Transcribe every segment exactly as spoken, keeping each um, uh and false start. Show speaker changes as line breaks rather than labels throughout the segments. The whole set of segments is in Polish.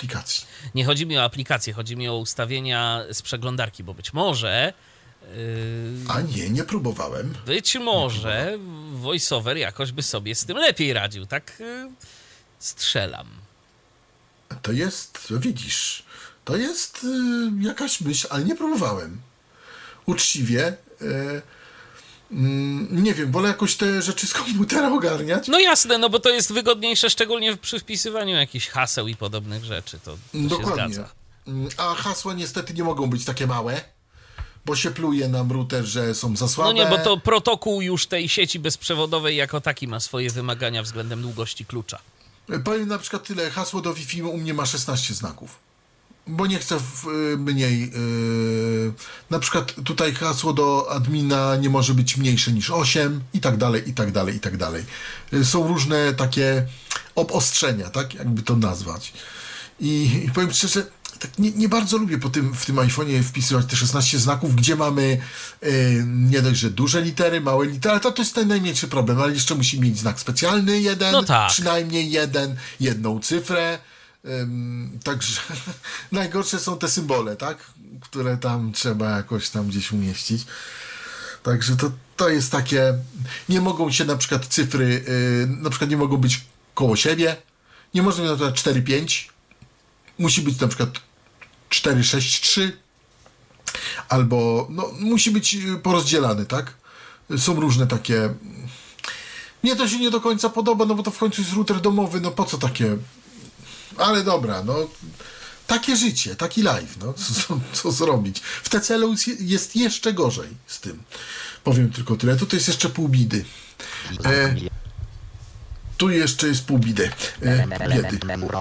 aplikacji.
Nie chodzi mi o aplikację, chodzi mi o ustawienia z przeglądarki, bo być może... Yy,
A nie, nie próbowałem.
Być może VoiceOver jakoś by sobie z tym lepiej radził, tak yy, strzelam.
To jest, widzisz, to jest y, jakaś myśl, ale nie próbowałem. Uczciwie, y, nie wiem, wolę jakoś te rzeczy z komputera ogarniać.
No jasne, no bo to jest wygodniejsze, szczególnie przy wpisywaniu jakichś haseł i podobnych rzeczy, to, to
Dokładnie.
się zgadza.
A hasła niestety nie mogą być takie małe, bo się pluje nam router, że są za słabe.
No nie, bo to protokół już tej sieci bezprzewodowej jako taki ma swoje wymagania względem długości klucza.
Powiem na przykład tyle, hasło do Wi-Fi u mnie ma szesnaście znaków. Bo nie chcę w, y, mniej. Yy, na przykład tutaj hasło do admina nie może być mniejsze niż osiem i tak dalej, i tak dalej, i tak dalej. Yy, są różne takie obostrzenia, tak jakby to nazwać. I, i powiem szczerze, tak nie, nie bardzo lubię po tym, w tym iPhone'ie wpisywać te szesnaście znaków, gdzie mamy yy, nie dość, że duże litery, małe litery, ale to, to jest ten najmniejszy problem, ale jeszcze musi mieć znak specjalny jeden,
no tak.
przynajmniej jeden, jedną cyfrę. Um, także najgorsze są te symbole, tak? Które tam trzeba jakoś tam gdzieś umieścić. Także to, to jest takie... Nie mogą się na przykład cyfry, yy, na przykład nie mogą być koło siebie. Nie można mieć na przykład cztery pięć. Musi być na przykład cztery sześć trzy. Albo no, musi być porozdzielany, tak? Są różne takie... Mnie to się nie do końca podoba, no bo to w końcu jest router domowy, no po co takie... Ale dobra, no takie życie, taki live, no co, co zrobić. W T C L jest jeszcze gorzej z tym. Powiem tylko tyle. Tutaj jest jeszcze pół bidy. E, tu jeszcze jest pół bidy. E, biedy.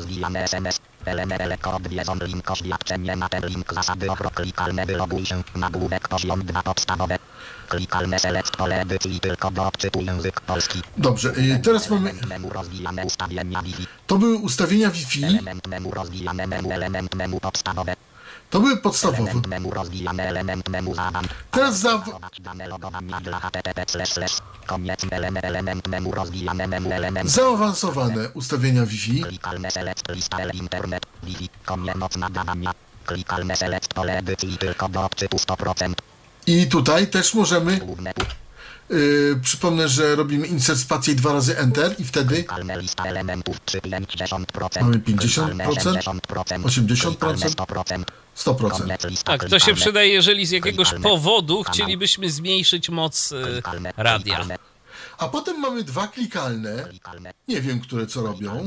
Kod wiedzą link oświadczenie na ten link zasady ochro klikalne wyloguj się nagłówek poziom dwa podstawowe klikalne select pole edycji tylko do odczytu język polski.
Dobrze, e, teraz mamy
Memu rozwijane ustawienia Wi-Fi.
to były ustawienia Wi-Fi.
Element memu rozwijane memu element memu podstawowe.
To były podstawowe.
Element memu rozwijane element memu zawan.
Teraz za...
Dane logowania dla H T T P slash slash. Koniec element element memu rozwijane memu element.
Zaawansowane ustawienia Wi-Fi.
Klikalne select lista L internet Wi-Fi. Koniec moc nadawania. Klikalne select pole edycji tylko do odczytu sto procent.
I tutaj też możemy...
Główne
Yy, przypomnę, że robimy insert spację i dwa razy enter i wtedy
klikalne lista elementów pięćdziesiąt procent.
mamy pięćdziesiąt procent, osiemdziesiąt procent,
sto procent.
sto procent.
Tak, to się przydaje, jeżeli z jakiegoś powodu chcielibyśmy zmniejszyć moc y, radia.
A potem mamy dwa klikalne, nie wiem, które co robią,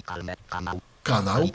kanał.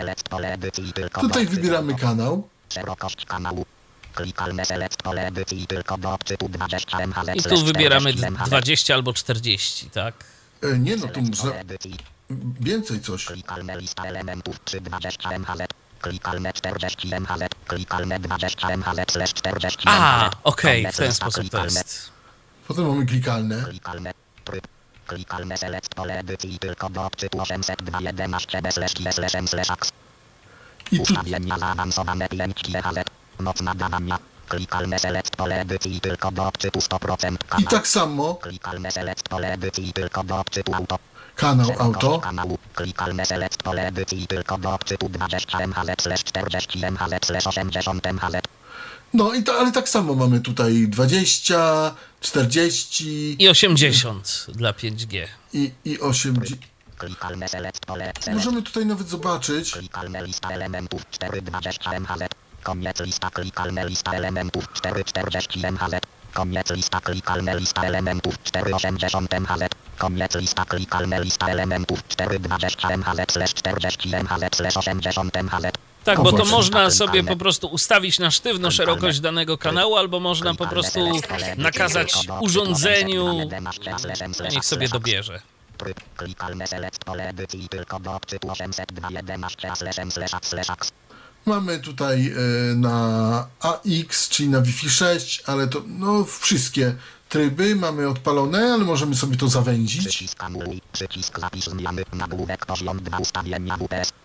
Tutaj wybieramy kanał.
Szerokość kanału. Klikalne select pole edycji tylko do odczytu dwadzieścia M H Z.
I tu wybieramy dwadzieścia albo czterdzieści, tak?
E, nie, no tu można więcej coś.
Klikalne lista elementów trzy dwadzieścia M H Z. Klikalne czterdzieści M H Z. Klikalne dwadzieścia M H Z slash czterdzieści M H Z.
A, okej, w ten sposób to jest.
Potem mamy klikalne.
Klikalne tryb. Klikalne select pole edycji tylko do odczytu osiemset dwa jedenaście B slash K slash M slash X.
I tu
Ustawienia zaawansowane pięć G H Z. Moc nadawania. Klikalne select pole edycji tylko do odczytu sto procent.
i tak samo
Klikalne select pole edycji tylko do odczytu auto.
kanał auto.
Kanału. Klikalne select pole edycji tylko do odczytu dwadzieścia M H Z slash czterdzieści M H Z slash osiemdziesiąt M H Z.
No i to, ale tak samo mamy tutaj dwadzieścia, czterdzieści
I osiemdziesiąt dla pięć G.
i, i osiemdziesiąt.
Klikalne select pole.
Możemy tutaj nawet zobaczyć.
Klikalne lista elementów cztery dwadzieścia M H Z. Koniec lista klikalne lista elementów cztery czterdzieści M H Z. Koniec lista klikalne lista elementów cztery osiemdziesiąt M H Z. Koniec lista klikalne lista elementów cztery dwadzieścia M H Z slash czterdzieści M H Z slash osiemdziesiąt M H Z.
Tak,
O,
bo to
właśnie.
można sobie po prostu ustawić na sztywno szerokość danego kanału, albo można po prostu nakazać urządzeniu, niech sobie dobierze.
Tryb klikalne select pole edycji tylko do odczytu osiemset dwa jedenaście slash M slash A slash X.
Mamy tutaj e, na A X, czyli na Wi-Fi sześć, ale to no wszystkie tryby mamy odpalone, ale możemy sobie to zawęzić.
Przycisk anuluj, przycisk zapis zmiany, nagłówek poziom dwa ustawienia W P S.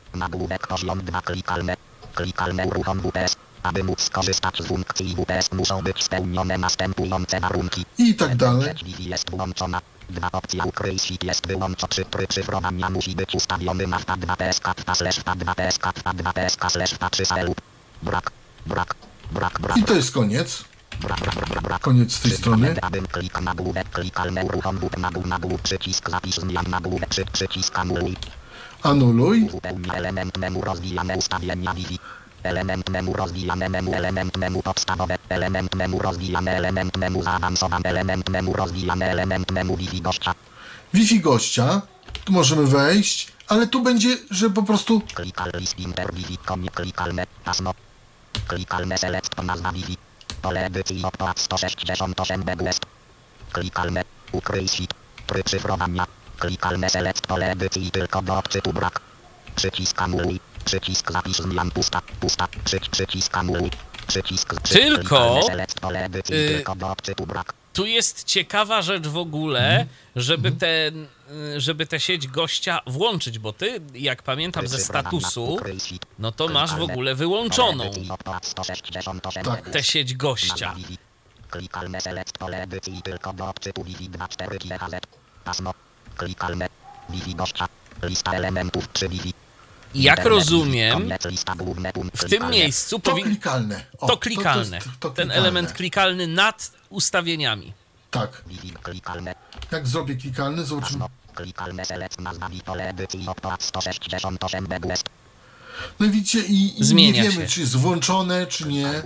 Nagłówek poziom dwa klikalne. Klikalne uruchom W P S. Aby móc skorzystać z funkcji W P S muszą być spełnione następujące warunki.
I tak dalej.
Wi-Fi jest włączona. Dwa opcja ukryj sip jest wyłączona. Przy szyfrowania musi być ustawiony na F T A dwa P S K slash F T A dwa P S K F T A dwa P S K slash F T A trzy lub brak, brak, brak, brak.
I to jest koniec. Koniec tej strony.
Klik nagłówek, klikalne uruchom W P nagłów, nagłów, przycisk zapis zmian nagłówek, przy, przycisk anuluj.
Anuluj.
Uzupełnij element menu rozwijane ustawienia Wi-Fi. Element menu rozwijane menu, element menu podstawowe, element menu rozwijane, element menu zaawansowane, element menu rozwijane, element menu Wi-Fi gościa.
Wi-Fi gościa. Tu możemy wejść, ale tu będzie, że po prostu...
Klikal list inter Wi-Fi, konie klikalne, pasmo. Klikalne select to nazwa Wi-Fi. Pole edycji opłat sto sześćdziesiąt osiem B West. Klikalne, ukryj sip, przy szyfrowania. Klikalne select pole edycji tylko do odczytu brak. Przycisk anuluj. Przycisk zapis zmian pusta, pusta, przy, przycisk anuluj. Przycisk, przycisk
Tylko,
select pole edycji
yy,
tylko do odczytu brak.
Tu jest ciekawa rzecz w ogóle, żeby, ten, żeby tę sieć gościa włączyć, bo ty, jak pamiętam ze statusu, no to masz w ogóle wyłączoną
Tak.
tę sieć gościa.
Klikalne select pole edycji tylko do odczytu Wi-Fi dwa cztery G H Z. Pasmo. Klikalne. Wi-Fi gościa. Lista elementów przy Wi-Fi.
Jak rozumiem, w tym miejscu
To
powin...
klikalne. O,
To klikalne.
To, to, to, to
Ten
klikalne.
element klikalny nad ustawieniami.
Tak.
Klikalne.
Jak zrobię klikalny, zobaczymy.
Klikalne select nazwa Wi-Fi pole edycji opłat sto sześćdziesiąt osiem B West.
No i widzicie, i, i
Zmienia
nie wiemy,
się.
czy jest włączone, czy nie.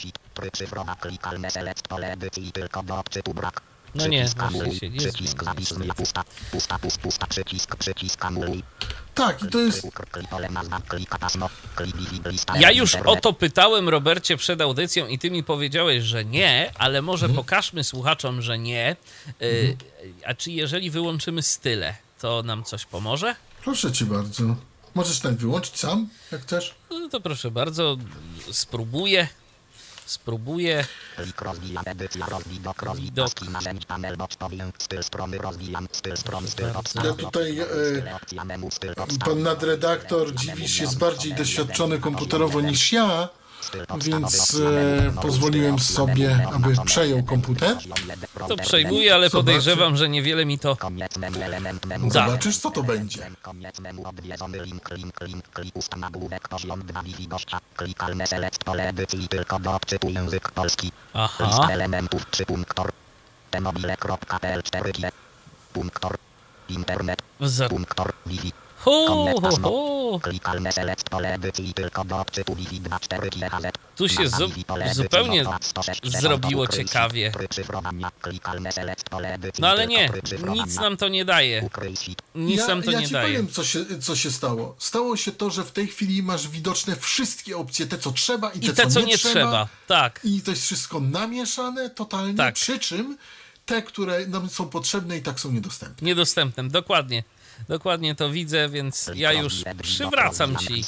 Klikalne select pole edycji tylko do odczytu brak.
No nie,
Przycisk
właśnie
anuluj.
się nie
Przycisk
zmienia,
zapis
niestety.
zmian pusta, pusta, pusta, pusta, przycisk, przycisk anuluj.
Tak, i to jest...
Pole nazwa, klika pasmo, klik Wi-Fi, lista
Ja już
internet.
o to pytałem, Robercie, przed audycją i ty mi powiedziałeś, że nie, ale może pokażmy słuchaczom, że nie. Y, a czy jeżeli wyłączymy style, to nam coś pomoże?
Proszę cię bardzo. Możesz ten wyłączyć sam, jak chcesz.
No to proszę bardzo, spróbuję. Spróbuję.
Plik rozwijam, edycja, rozwidok, rozwidok,
Widok.
paski, narzędź, panel, box, powiem, styl strony, rozwijam, styl stron, styl
Bardzo.
podstaw,
Ja tutaj, e,
styl, opcja, menu, styl podstaw,
Pan nadredaktor dziwisz jest bardziej doświadczony komputerowo niż ja, więc e, pozwoliłem sobie, aby przejął komputer.
To przejmuję, ale podejrzewam, że niewiele mi to
Koniec menu, element menu.
da.
Zobaczysz, co to będzie.
Koniec menu, odwiedzony link, link, link, klik, ust, nagłówek, poziom dwa Wi-Fi gościa, klikalne select pole edycji tylko do odczytu język polski.
Aha.
Lista elementów trzy punktor. Temobile kropka p l cztery G. Punktor. Internet.
Za...
Punktor. Wi-Fi.
Ho,
Koniec
ho,
pasmo.
ho.
Klikalne select pole edycji tylko do odczytu Wi-Fi dwa cztery G H Z.
Tu się
Nazwa
zu-
Wi-Fi pole edycji
zupełnie
opłat sto sześćdziesiąt
zrobiło
ukryj
ciekawie.
sip, przycyfrowania. Klikalne select pole edycji
No ale
tylko
nie,
przycyfrowania.
nic nam to nie daje.
Ukryj sip.
Nic
ja,
nam to
ja
nie
ci
daje.
powiem, co się, co się stało. Stało się to, że w tej chwili masz widoczne wszystkie opcje, te co trzeba i te,
I te, co nie
trzeba.
trzeba. Tak.
I to jest wszystko namieszane totalnie,
Tak.
przy czym te, które nam są potrzebne i tak są niedostępne.
Niedostępnym, dokładnie. Dokładnie to widzę, więc ja już przywracam ci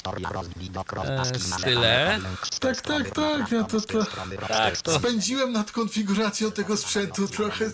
e, style.
Tak, tak, tak, ja to, to
Tak, to
spędziłem nad konfiguracją tego sprzętu trochę.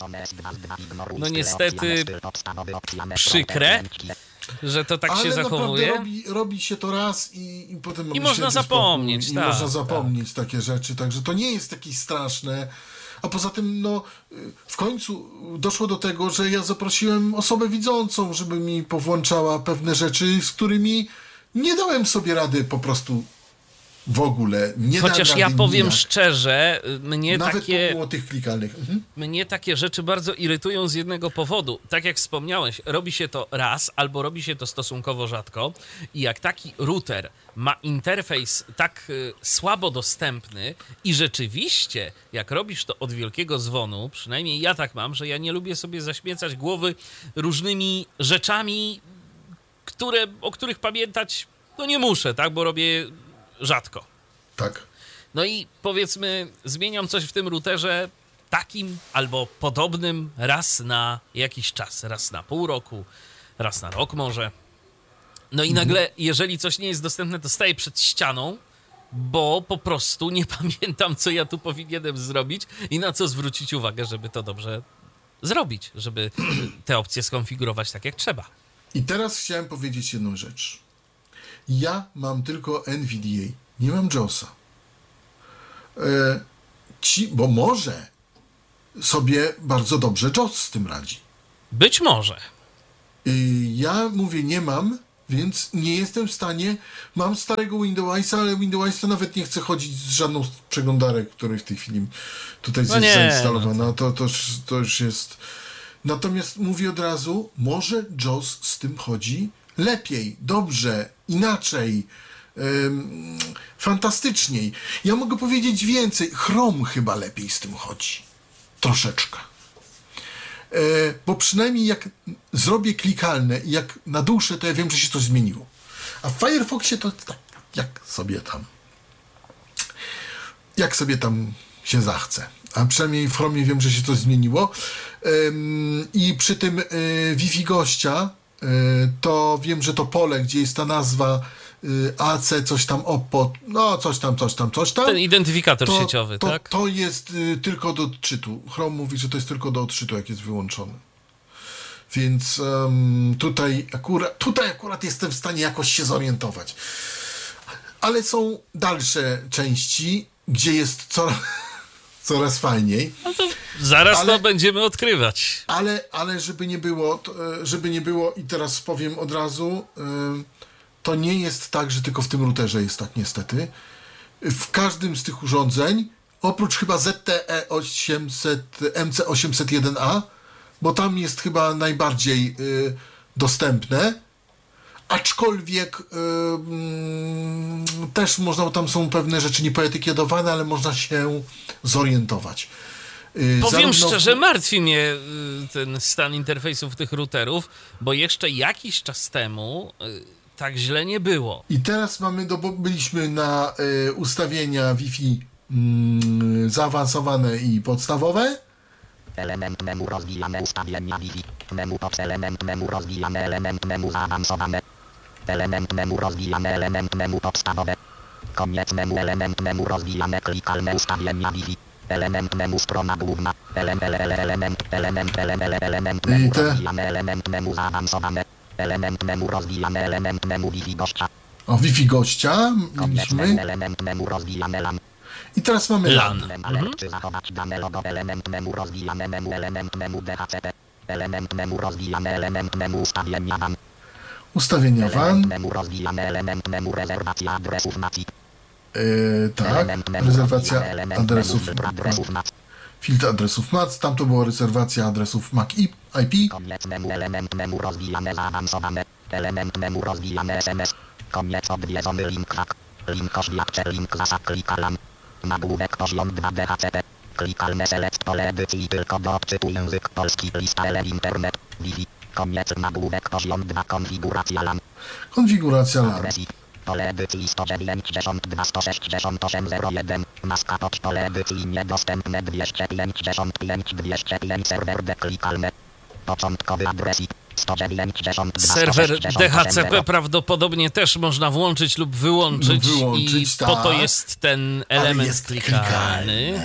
no niestety przykre, że to tak się
Ale naprawdę
zachowuje.
robi, robi się to raz i, i potem mamy
można
święty
zapomnieć,
spokój,
tak,
I można
tak.
zapomnieć takie rzeczy, także to nie jest takie straszne. A poza tym, no, w końcu doszło do tego, że ja zaprosiłem osobę widzącą, żeby mi powłączała pewne rzeczy, z którymi nie dałem sobie rady po prostu w ogóle. Nie
Chociaż
dałem
ja
rady
powiem
nijak.
szczerze, mnie
Nawet
takie,
pomimo tych klikalnych. Mhm.
mnie takie rzeczy bardzo irytują z jednego powodu. Tak jak wspomniałeś, robi się to raz albo robi się to stosunkowo rzadko i jak taki router ma interfejs tak y, słabo dostępny i rzeczywiście, jak robisz to od wielkiego dzwonu, przynajmniej ja tak mam, że ja nie lubię sobie zaśmiecać głowy różnymi rzeczami, które, o których pamiętać no nie muszę, tak, bo robię rzadko.
Tak.
No i powiedzmy, zmieniam coś w tym routerze takim albo podobnym raz na jakiś czas, raz na pół roku, raz na rok może. No i nagle, jeżeli coś nie jest dostępne, to staję przed ścianą, bo po prostu nie pamiętam, co ja tu powinienem zrobić i na co zwrócić uwagę, żeby to dobrze zrobić, żeby te opcje skonfigurować tak, jak trzeba.
I teraz chciałem powiedzieć jedną rzecz. Ja mam tylko N V D A, nie mam JAWSa. E, ci, bo może sobie bardzo dobrze JAWS z tym radzi.
Być może.
E, ja mówię, nie mam, więc nie jestem w stanie. Mam starego Windowsa, ale Windows to nawet nie chce chodzić z żadną z przeglądarek, której w tej chwili tutaj
No
jest
nie,
zainstalowana.
no
to... To, to, już, to już jest... Natomiast mówię od razu, może JAWS z tym chodzi lepiej, dobrze, inaczej, ym, fantastyczniej. Ja mogę powiedzieć więcej. Chrome chyba lepiej z tym chodzi. Troszeczkę. E, bo przynajmniej jak zrobię klikalne i jak na dłuższe, to ja wiem, że się coś zmieniło. A w Firefoxie to tak, jak sobie tam jak sobie tam się zachce. A przynajmniej w Chromie wiem, że się coś zmieniło. Ym, I przy tym y, Wi-Fi gościa y, to wiem, że to pole, gdzie jest ta nazwa y, A C, coś tam Oppo, no coś tam, coś tam, coś tam.
Ten identyfikator
to,
sieciowy,
to,
tak?
To jest y, tylko do odczytu. Chrome mówi, że to jest tylko do odczytu, jak jest wyłączony. Więc um, tutaj, akurat, tutaj akurat jestem w stanie jakoś się zorientować. Ale są dalsze części, gdzie jest coraz, coraz fajniej.
No to zaraz
ale,
to będziemy odkrywać.
Ale, ale żeby nie było, to, żeby nie było i teraz powiem od razu, to nie jest tak, że tylko w tym routerze jest tak niestety. W każdym z tych urządzeń, oprócz chyba Z T E osiemset, M C osiemset jeden A, bo tam jest chyba najbardziej y, dostępne, aczkolwiek y, y, też można, tam są pewne rzeczy niepoetykietowane, ale można się zorientować. Y,
Powiem
zarówno...
szczerze, martwi mnie y, ten stan interfejsów tych routerów, bo jeszcze jakiś czas temu y, tak źle nie było.
I teraz mamy, do, bo byliśmy na y, ustawienia Wi-Fi y, zaawansowane i podstawowe.
Element memu rozwijane ustawienia Wi-Fi. Memu pod element memu rozwijane element memu zaawansowane. Element memu rozwijane element memu podstawowe. Koniec memu element memu rozwijane klikalne ustawienia Wi-Fi. Element memu strona główna. Element element element element element element memu rozwijane element memu zaawansowane. Element memu rozwijane element memu Wi-Fi gościa.
O, Wi-Fi gościa mieliśmy.
Element memu rozwijane LAN.
I teraz mamy LAN.
LAN.
Mhm. Czy zachować dane logowe element memu rozwijane memu element memu D H C P. Element memu rozwijane element memu ustawienia W A N.
Ustawienia W A N.
Element memu rozwijane element memu rezerwacja adresów M A C I.
Yy, tak, rezerwacja adresów,
adresów M A C.
filtr adresów M A C, tam to była rezerwacja adresów M A C I P.
Koniec memu element memu rozwijane zaawansowane. Element memu rozwijane S M S. Koniec odwiedzony link H A K. Link oświadcze link zasad klikalam. Nagłówek poziom dwa D H C P. Klikalne select pole edycji tylko do odczytu język polski lista L internet. Wi-Fi. Koniec nagłówek poziom dwa konfiguracja LAN.
Konfiguracja LAN.
Adres I. Pole edycji sto dziewięćdziesiąt dwa sto sześćdziesiąt osiem zero jeden. Maska pod pole edycji niedostępne dwieście pięćdziesiąt pięć dwieście pięć serwer deklikalne. Początkowy adres I. sto dziewięćdziesiąt dwa
Serwer D H C P prawdopodobnie też można włączyć lub wyłączyć,
no, wyłączyć
i
tak,
po to jest ten element
jest
klikalny.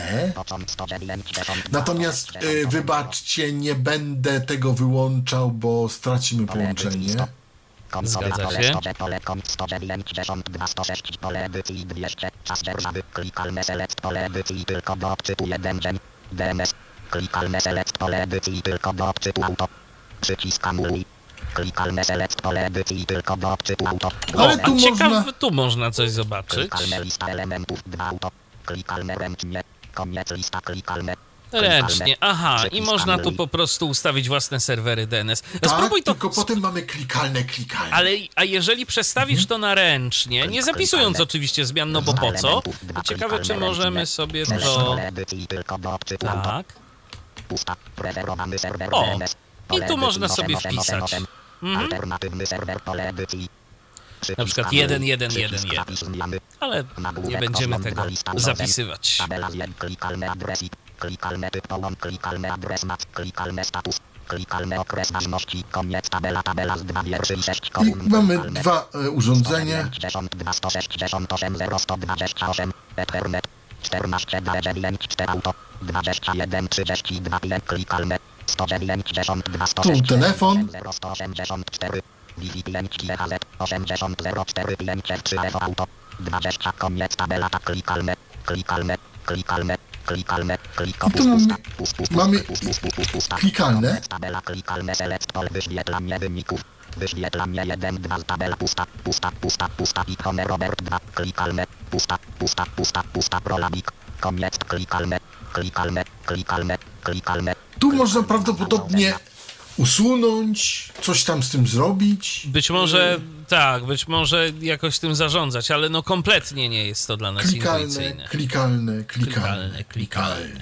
Natomiast y, wybaczcie, nie będę tego wyłączał, bo stracimy połączenie.
Zgadza się.
Pole sto dziewięćdziesiąt dwa sto sześć pole edycji dwieście. Czas dzierżawy. Klikalne select pole edycji tylko do odczytu jeden dzień. D N S. Klikalne select pole edycji tylko do odczytu auto. Przycisk anuluj. Klikalne select pole edycji tylko do odczytu auto.
Ale
O,
tu
a ciekaw,
można...
tu można coś zobaczyć.
Klikalne lista elementów dwa auto. Klikalne ręcznie. Koniec lista klikalne.
Ręcznie, aha, i można tu po prostu ustawić własne serwery D N S.
Tak,
Spróbuj to.
tylko potem mamy klikalne, klikalne.
Ale, a jeżeli przestawisz to na ręcznie, nie zapisując oczywiście zmian, no bo po co? Ciekawe, czy możemy sobie to... Tak. O, i tu można sobie wpisać. Mhm. Na przykład jeden jeden jeden jeden. Ale nie będziemy tego zapisywać.
Klikalne typ połącz, klikalny adres M A C, klikalny status, klikalny okres ważności, koniec tabela, tabela z dwa wierszy i sześć kolumn.
I mamy dwa e, urządzenia.
sto sześćdziesiąt osiem zero sto dwadzieścia osiem, Ethernet, czternaście dwa dziewięć cztery auto, dwadzieścia jeden trzydzieści dwa klikalne, sto dziewięćdziesiąt dwa sto
Tu telefon.
zero sto osiemdziesiąt cztery, Wi-Fi pięć G H Z osiemdziesiąt zero cztery pięć trzy F auto. dwadzieścia koniec tabela tak klikalne. Klikalne. Klikalne. Klikalne. Kliko.
I tu mamy, mamy klikalne.
Tabela klikalne select pol wyświetlanie wyników. Wyświetlanie jeden dwa tabela pusta. Pusta. Pusta. Pusta. Ikone Robert dwa. Klikalne. Pusta. Pusta. Pusta. Pusta. Prolabik. Koniec klikalne. Klikalne. Klikalne. Klikalne.
Tu można prawdopodobnie usunąć, coś tam z tym zrobić.
Być może, tak, być może jakoś tym zarządzać, ale no kompletnie nie jest to dla nas
Klikalne,
intuicyjne.
klikalne, klikalne,
klikalne.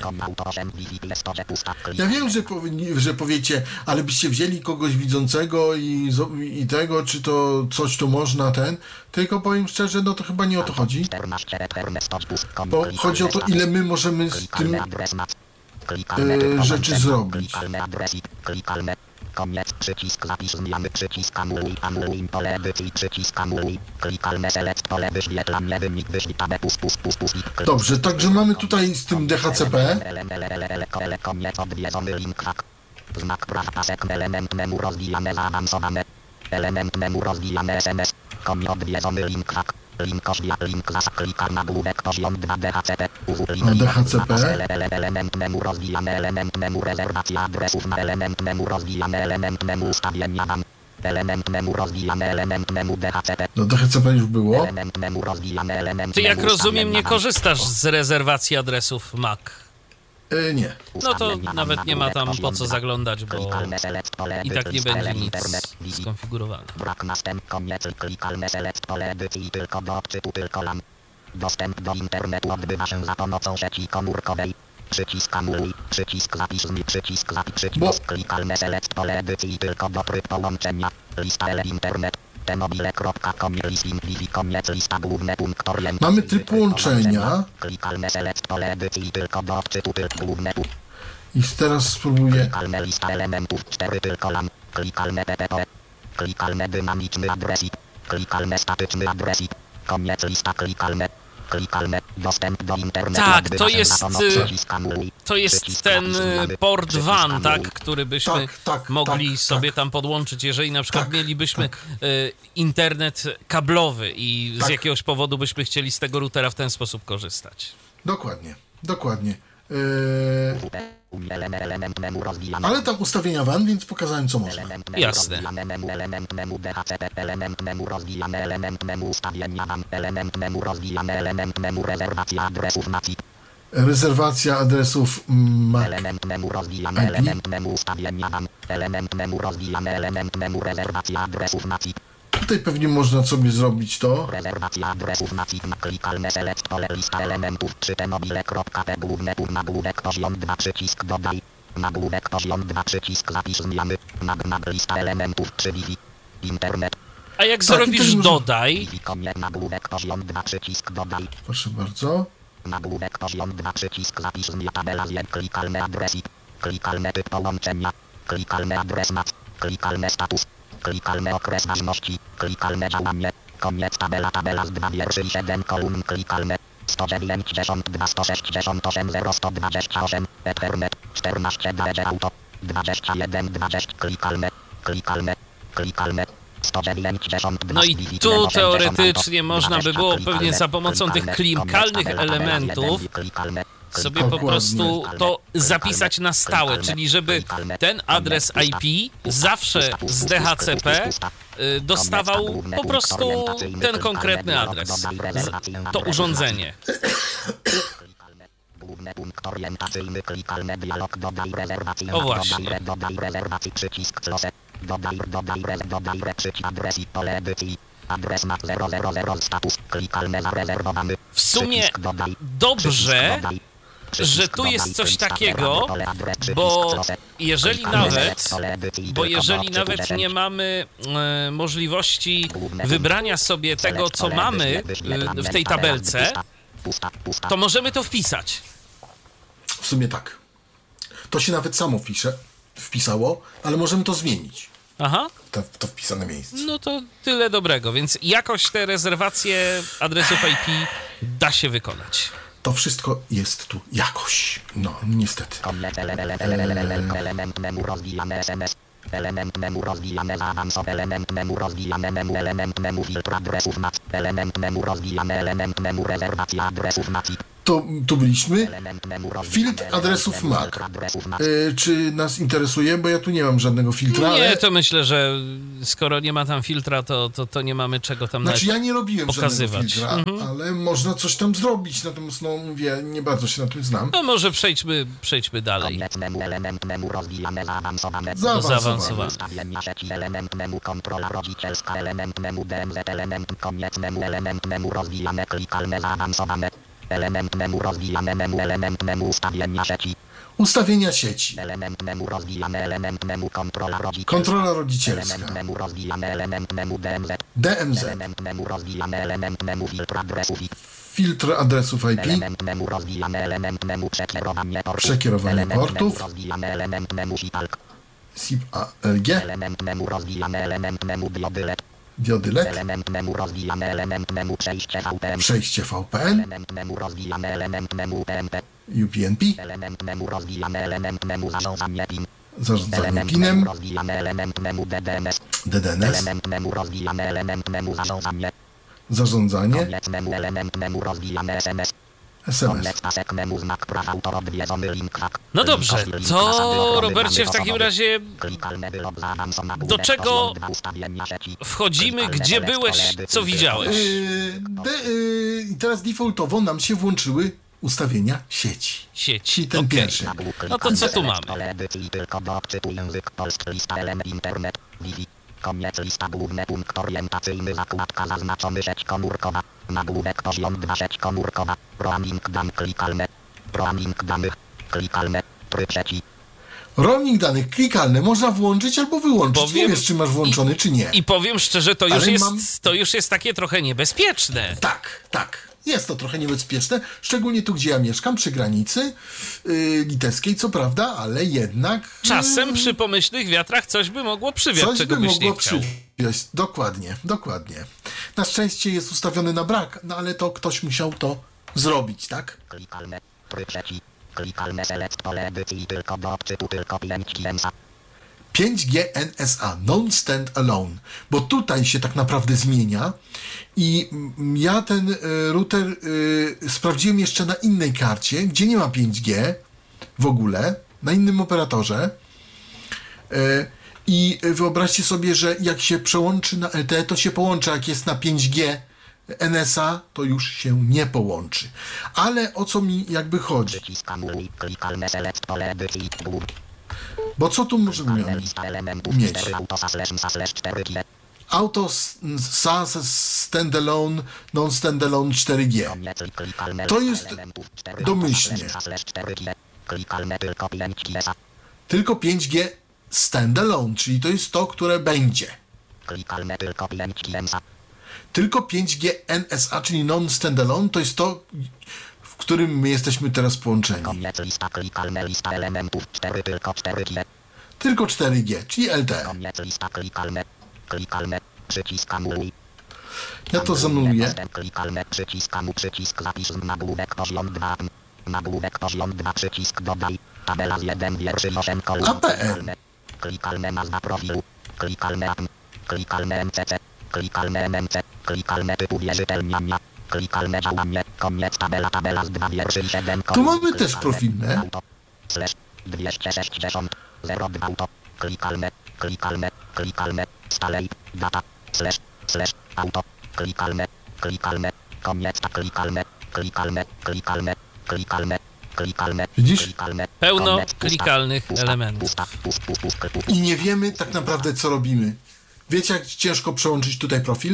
Ja wiem, że, powinni, że powiecie, ale byście wzięli kogoś widzącego i, i tego, czy to coś tu można, ten, tylko powiem szczerze, no to chyba nie o to chodzi, bo chodzi o to, ile my możemy z tym e, rzeczy zrobić.
Koniec, przycisk zapis zmiany, przycisk anuluj, anuluj pole edycji, przycisk anuluj, klikalne select pole wyświetlanie wynik, wyświetlanie tabę, pus, pus, pus, pus.
Dobrze, także mamy tutaj z tym D H C P.
Koniec, odwiedzony link, znak praw, pasek, element menu rozwijane, zaawansowane, element menu rozwijane S M S, koniec, odwiedzony link, link oświat, link zas, klikar na główek, poziom dwa D H C P,
A D H C P.
element menu rozwijane, element menu rezerwacja adresów na element menu rozwijane, element menu ustawienia wam, element menu rozwijane, element menu D H C P.
No D H C P już było.
Element menu rozwijane, element
Ty, jak
menu
rozumiem, nie
ustawienia
korzystasz z rezerwacji adresów Mac.
E, nie.
No to nawet nie ma tam po co zaglądać, bo i tak nie będzie nic skonfigurowane.
Brak następ, koniec, klikalne select pole edycji tylko do odczytu, tylko LAN. Dostęp do internetu odbywa się za pomocą sieci komórkowej. Przycisk anuluj, przycisk zapis mi, przycisk zapis, przycisk
Bo...
klikalne select pole edycji tylko do tryb połączenia. Lista L internet. Temobile kropka com listing Wi-Fi koniec lista główne punkt orientacji.
Mamy tryb połączenia.
Klikalne select pole edycji tylko do odczytu typ główne punkt.
I teraz spróbuję.
Klikalne lista elementów cztery tylko LAN. Klikalne P P P. Klikalne dynamiczny adres I P. Klikalne statyczny adres I P. Koniec lista klikalne. Klikalne dostęp do internetu.
Tak, to jest to jest ten port W A N, tak, który byśmy
tak, tak,
mogli
tak,
sobie
tak.
tam podłączyć, jeżeli na przykład
Tak,
mielibyśmy
tak.
y, internet kablowy i
Tak.
z jakiegoś powodu byśmy chcieli z tego routera w ten sposób korzystać.
Dokładnie, dokładnie. Eee, ale tam ustawienia W A N, więc pokazałem, co można.
Jasne.
Element menu D H C P, element menu rozwijane, element menu ustawienia W A N, element menu rozwijane, element menu rezerwacja adresów na C I P.
Rezerwacja adresów M A C.
Element menu rozwijane, element menu ustawienia W A N, element menu rozwijane, element menu rezerwacja adresów na C I P.
Tutaj pewnie można sobie zrobić to.
Rezerwacja adresów na C I P, klikalne select pole lista elementów trzy temobile.p główne pół nagłówek poziom dwa przycisk dodaj, nagłówek poziom dwa przycisk zapis zmiany, nag, nag lista elementów trzy Wi-Fi, internet.
A jak
Tak,
zrobisz
i to
dodaj,
Wi-Fi koniec, nagłówek poziom dwa przycisk dodaj,
Proszę bardzo.
nagłówek poziom dwa przycisk zapis zmiana tabela z klikalne adres I P, klikalne typ połączenia, klikalne adres M A C, klikalne status. Klikalne okres ważności, klikalne działanie, koniec tabela, tabela z dwa wierszy i siedem kolumn, klikalne, sto dziewięćdziesiąt dwa, sto sześćdziesiąt osiem, zero, sto dwadzieścia osiem, Ethernet, czternaście D J auto, dwadzieścia jeden, dwadzieścia, klikalne, klikalne, klikalne, sto dziewięćdziesiąt dwa.
no i tu teoretycznie można by było pewnie za pomocą tych klikalnych elementów sobie po prostu to zapisać na stałe, czyli żeby ten adres I P zawsze z D H C P dostawał po prostu ten konkretny adres, to urządzenie.
Główny punkt orientacyjny, klikalne dialog, dodaj rezerwację,
O właśnie.
dodaj, dodaj rezerwacji, przycisk close, dodaj, dodaj, rez, dodaj, re, przycisk adres i pole edycji, adres M A C zero zero zero, status, klikalne zarezerwowany,
W sumie
przycisk dodaj,
dobrze,
dodaj,
że tu jest coś takiego, bo jeżeli nawet, bo jeżeli nawet nie mamy e, możliwości wybrania sobie tego, co mamy e, w tej tabelce, to możemy to wpisać.
W sumie tak. To się nawet samo wpisze, wpisało, ale możemy to zmienić.
Aha.
To, to wpisane miejsce.
No to tyle dobrego, więc jakoś te rezerwacje adresów I P da się wykonać.
To wszystko jest tu jakoś. No, niestety.
Element menu rozwijane S M S. Element memu rozwijane zaawansowane. Element memu rozwijane memu. Element memu filtr adresów mac. Element memu rozwijane. Element memu rezerwacja adresów mac.
To tu byliśmy.
Element memu rozwijane.
Filtr adresów
Element
M A C.
filtr adresów mac.
E, czy nas interesuje? Bo ja tu nie mam żadnego filtra.
Nie,
ale...
to myślę, że skoro nie ma tam filtra, to, to, to nie mamy czego tam
Znaczy
nawet
ja nie robiłem
pokazywać.
żadnego filtra,
Mhm.
ale można coś tam zrobić. Natomiast no mówię, nie bardzo się na tym znam.
No może przejdźmy, przejdźmy dalej.
Koniec memu. Element memu rozwijane zaawansowane.
Zaawansowane.
Zaawansowane.
Ustawienia sieci. Element memu kontrola rodzicielska. Element memu D M Z. Element koniec memu. Element memu rozwijane klikalne zaawansowane. Element memu rozwijane memu. Element memu ustawienia sieci.
Ustawienia sieci.
Element memu rozwijane. Element memu kontrola rodzicielska.
Kontrola rodzicielska.
Element memu rozwijane. Element memu D M Z.
D M Z.
Element memu rozwijane. Element memu filtr adresów.
Filtr adresów I P.
Element memu rozwijane. Element memu przekierowanie portów.
Przekierowanie
Element
portów.
memu rozwijane. Element memu S I P A L K.
S I P A L G.
Element memu rozwijane. Element memu diody L E D.
Diody L E D.
Element memu rozwijane. Element memu przejście V P N.
Przejście V P N.
Element memu rozwijane. Element memu P M P.
U P N P.
Element memu rozwijane. Element memu zarządzanie P I N.
Zarządzanie
Element
pinem.
memu rozwijane. Element memu D D N S.
D D N S.
Element memu rozwijane. Element memu zarządzanie.
Zarządzanie.
Koniec memu. Element memu rozwijane S M S.
S M S.
Koniec pasek memu znak praw autor odwiedzony link krak.
No dobrze,
Link link
to
zasady ochrony
Robercie
danych
w takim
osobowych.
razie
Klikalny wyrok zaawansowany.
do czego
Dwa ustawienia sieci.
wchodzimy,
Klikalne
gdzie
select
byłeś,
pole
co
edycji.
widziałeś?
Yy, de, yy, I teraz defaultowo nam się włączyły ustawienia sieci.
Sieć.
Czyli ten
Okej.
pierwszy.
No to co tu mamy?
Pole edycji tylko do odczytu język polski, lista element internet, Wi-Fi. Koniec lista główne punkt orientacyjny, zakładka zaznaczony sieć komórkowa. Nagłówek poziom dwa sieć komórkowa. Roaming danych klikalne. Roaming danych klikalne. Tryb sieci.
Roaming danych klikalne można włączyć albo wyłączyć.
Powiem-
Nie wiesz, czy masz włączony, czy nie.
I powiem szczerze, to już,
Ale
jest,
mam-
to już jest takie trochę niebezpieczne.
Tak, tak. Jest to trochę niebezpieczne, szczególnie tu, gdzie ja mieszkam, przy granicy yy, litewskiej, co prawda, ale jednak... yy,
Czasem przy pomyślnych wiatrach coś by mogło przywiać,
Coś
czego
by
byś
mogło
nie chciał.
przywieźć. Dokładnie, dokładnie. Na szczęście jest ustawiony na brak, no ale to ktoś musiał to zrobić, tak?
Klikalne. Tryb sieci. Klikalne select pole edycji tylko do odczytu tylko pięć G M S A.
pięć G N S A, non-stand-alone, bo tutaj się tak naprawdę zmienia i mm, ja ten y, router y, sprawdziłem jeszcze na innej karcie, gdzie nie ma pięć G w ogóle, na innym operatorze y, i wyobraźcie sobie, że jak się przełączy na L T E, to się połączy, jak jest na pięć G N S A, to już się nie połączy. Ale o co mi jakby chodzi?
Przycisk anuluj. Klikalne select pole edycji. Głów.
Bo co tu możemy
Klikalne
mieć?
lista elementów.
mieć?
cztery autosa slash msa slash cztery G.
Auto s- S A S standalone, non-standalone cztery G.
Koniec klikalne
To
lista
jest
elementów. cztery
domyślnie.
autosa slash msa slash cztery G. Klikalne tylko pięć G S A.
Tylko pięć G standalone, czyli to jest to, które będzie.
Klikalne tylko pięć G M S A.
Tylko pięć G N S A, czyli non-standalone, to jest to, w którym my jesteśmy teraz połączeni.
Koniec lista klikalne lista elementów. cztery tylko cztery G.
Tylko cztery G, czyli L T E.
Koniec lista klikalne. Klikalne. Przycisk anuluj.
Ja to zanuluję.
Postęp klikalne. Przycisk anu. Przycisk zapis. Nagłówek poziom dwa. Nagłówek poziom dwa. Przycisk dodaj. Tabela z jeden wierszy osiem kolumn.
A P M.
Klikalne. Klikalne nazwa profilu. Klikalne A P M. Klikalne M C C. Klikalne M M C. Klikalne typu wierzytelniania. Klikalne działanie. Koniec tabela. Tabela z dwa wierszy i siedem kolumn.
mamy też
Klikalne.
profilne.
Auto. Slash. dwieście sześćdziesiąt. zero dwa auto. Klikalne. Klikalne. Klikalne. Stalej. Data. Slash. Slash. Auto. Klikalne. Klikalne. Koniec ta klikalne. Klikalne. Klikalne. Klikalne. Klikalne.
Widzisz?
Klikalne.
Pełno
Koniec. Pusta.
klikalnych
Pusta.
elementów.
Pusta. Pust, pust, pust, pust.
I nie wiemy tak naprawdę, co robimy. Wiecie, jak ciężko przełączyć tutaj profil?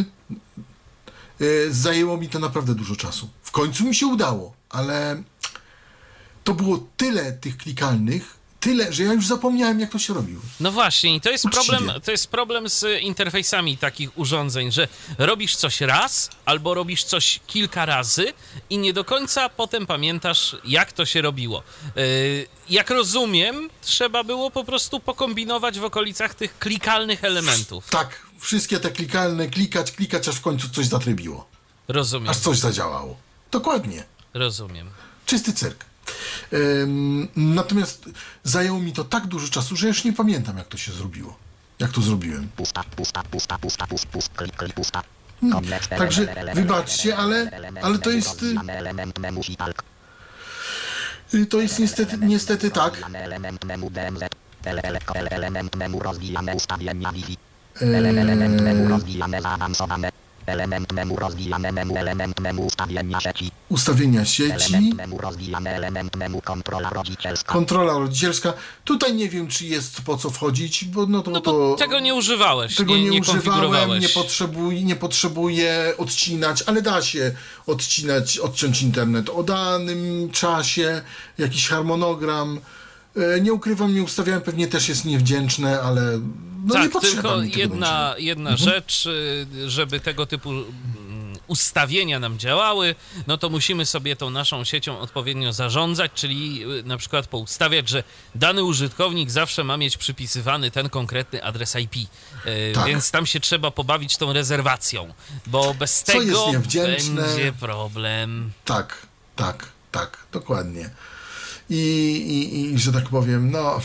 Yy, zajęło mi to naprawdę dużo czasu. W końcu mi się udało, ale to było tyle tych klikalnych, tyle, że ja już zapomniałem, jak to się robiło.
No właśnie, i to jest
Uczciwie.
problem, to jest problem z interfejsami takich urządzeń, że robisz coś raz albo robisz coś kilka razy i nie do końca potem pamiętasz, jak to się robiło. Yy, jak rozumiem, trzeba było po prostu pokombinować w okolicach tych klikalnych elementów.
Tak, wszystkie te klikalne, klikać, klikać, aż w końcu coś zatrybiło.
Rozumiem,
Aż coś zadziałało. Dokładnie.
rozumiem.
Czysty cyrk. Ym, natomiast zajęło mi to tak dużo czasu, że już nie pamiętam, jak to się zrobiło. Jak to zrobiłem.
Pusta, pusta, pusta, pusta, pusta, pusta, klik, klik, pusta.
Hmm. Także wybaczcie, ale, ale to jest... y, To jest niestety, niestety tak.
Element memu D M Z. Element memu rozwijane ustawienia Wi-Fi.
Eee,
Element memu rozwijane zaawansowane. Element memu rozwijane memu. Element memu ustawienia sieci.
Ustawienia sieci.
Element memu rozwijane. Element memu kontrola rodzicielska.
Kontrola rodzicielska. Tutaj nie wiem, czy jest po co wchodzić, bo no to...
No bo
to
tego nie używałeś,
tego
nie,
nie,
nie
używałem,
konfigurowałeś.
nie, potrzebuj, nie potrzebuję odcinać, ale da się odcinać, odciąć internet o danym czasie, jakiś harmonogram. E, Nie ukrywam, nie ustawiałem, pewnie też jest niewdzięczne, ale no nie
Tak,
potrzeba
tylko
mi tego
jedna,
będzie.
jedna
Mhm.
rzecz, y, żeby tego typu mm, ustawienia nam działały, no to musimy sobie tą naszą siecią odpowiednio zarządzać, czyli y, na przykład poustawiać, że dany użytkownik zawsze ma mieć przypisywany ten konkretny adres I P. Y,
Tak.
Więc tam się trzeba pobawić tą rezerwacją, bo bez
Co
tego
jest niewdzięczne.
będzie problem.
Tak, tak, tak, dokładnie. I, i, i że tak powiem, no,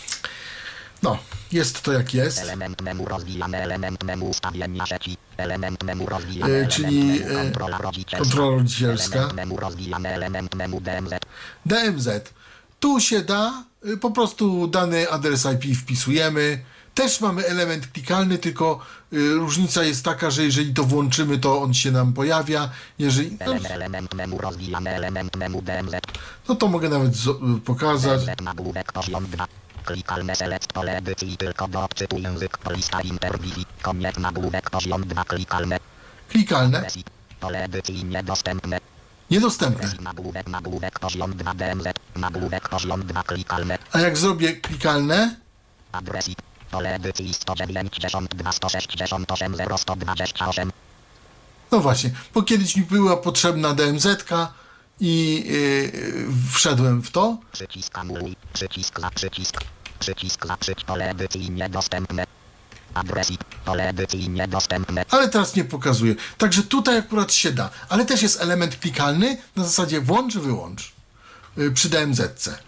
no, jest to jak jest.
Element memu rozwijane. Element memu ustawienia sieci. Element memu rozwijane.
E,
Element
czyli
memu
e,
kontrola rodzicielska.
kontrola rodzicielska.
Element memu rozwijane. Element memu D M Z.
D M Z. Tu się da, y, po prostu dany adres I P wpisujemy. Też mamy element klikalny, tylko y, różnica jest taka, że jeżeli to włączymy, to on się nam pojawia. Jeżeli, no,
Element, element memu rozwijane. Element memu D M Z.
no to mogę nawet zo- y, pokazać.
D M Z nagłówek poziom dwa. Klikalne select pole edycji tylko do odczytu język lista interwizi. Koniec nagłówek poziom dwa. Klikalne.
Klikalne,
Sesji. Pole edycji niedostępne.
niedostępne.
Nagłówek nagłówek poziom dwa. D M Z. Nagłówek poziom dwa. Klikalne.
A jak zrobię klikalne,
Adresy. Pole edycji sto dziewięćdziesiąt dwa sto sześćdziesiąt osiem zero sto dwadzieścia osiem.
no właśnie, bo kiedyś mi była potrzebna D M Z-ka i y, wszedłem w to.
Przycisk anuluj. Przycisk za przycisk. Przycisk za przycisk. Pole edycji niedostępne. Adresy. Pole edycji niedostępne.
Ale teraz nie pokazuję. Także tutaj akurat się da. Ale też jest element klikalny na zasadzie włącz, wyłącz y, przy D M Z-ce.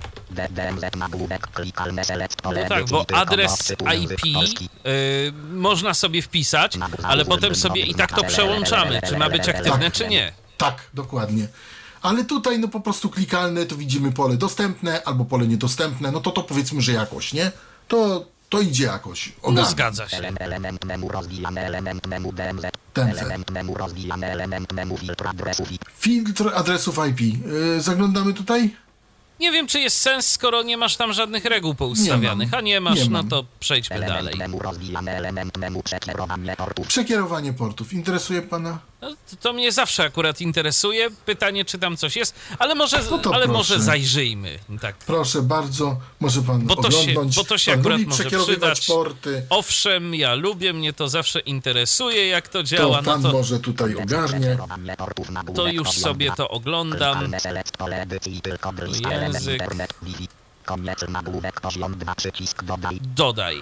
D M Z nagłówek klikalne select pole
No tak,
edycji
bo
tylko do
adres
odczytu
I
język
P
polski.
y, można sobie wpisać, ale potem sobie i tak to przełączamy, czy ma być aktywne, czy nie.
Tak, dokładnie. Ale tutaj no po prostu klikalne, to widzimy pole dostępne albo pole niedostępne, no to to powiedzmy, że jakoś, nie? To, to idzie jakoś.
No
ogarnia.
zgadza się.
Ele- Element memu rozwijane, element memu D M Z.
D M Z.
Element memu rozwijane, element memu filtr adresów i
Filtr adresów I P. Yy, zaglądamy tutaj?
Nie wiem, czy jest sens, skoro nie masz tam żadnych reguł poustawianych,
Nie mam.
a nie masz,
Nie
no
mam.
to przejdźmy
element
dalej.
memu rozwijane, element memu przekierowanie portów.
Przekierowanie portów. Interesuje pana?
No, to, to mnie zawsze akurat interesuje. Pytanie, czy tam coś jest, ale może,
No to
ale
proszę.
może zajrzyjmy. Tak.
Proszę bardzo, może pan
Bo to się-
oglądnąć.
bo to się
pan
akurat
lubi
może
przekierowywać
przydać.
porty.
Owszem, ja lubię, mnie to zawsze interesuje, jak to działa,
To pan
no to,
może tutaj ogarnie.
Przekierowanie portów nagłówek
to już
poziom
sobie
dwa.
to oglądam.
Klikalne select pole edycji tylko lista element
Język.
internet Wi-Fi. Koniec nagłówek poziom dwa przycisk dodaj.
Dodaj.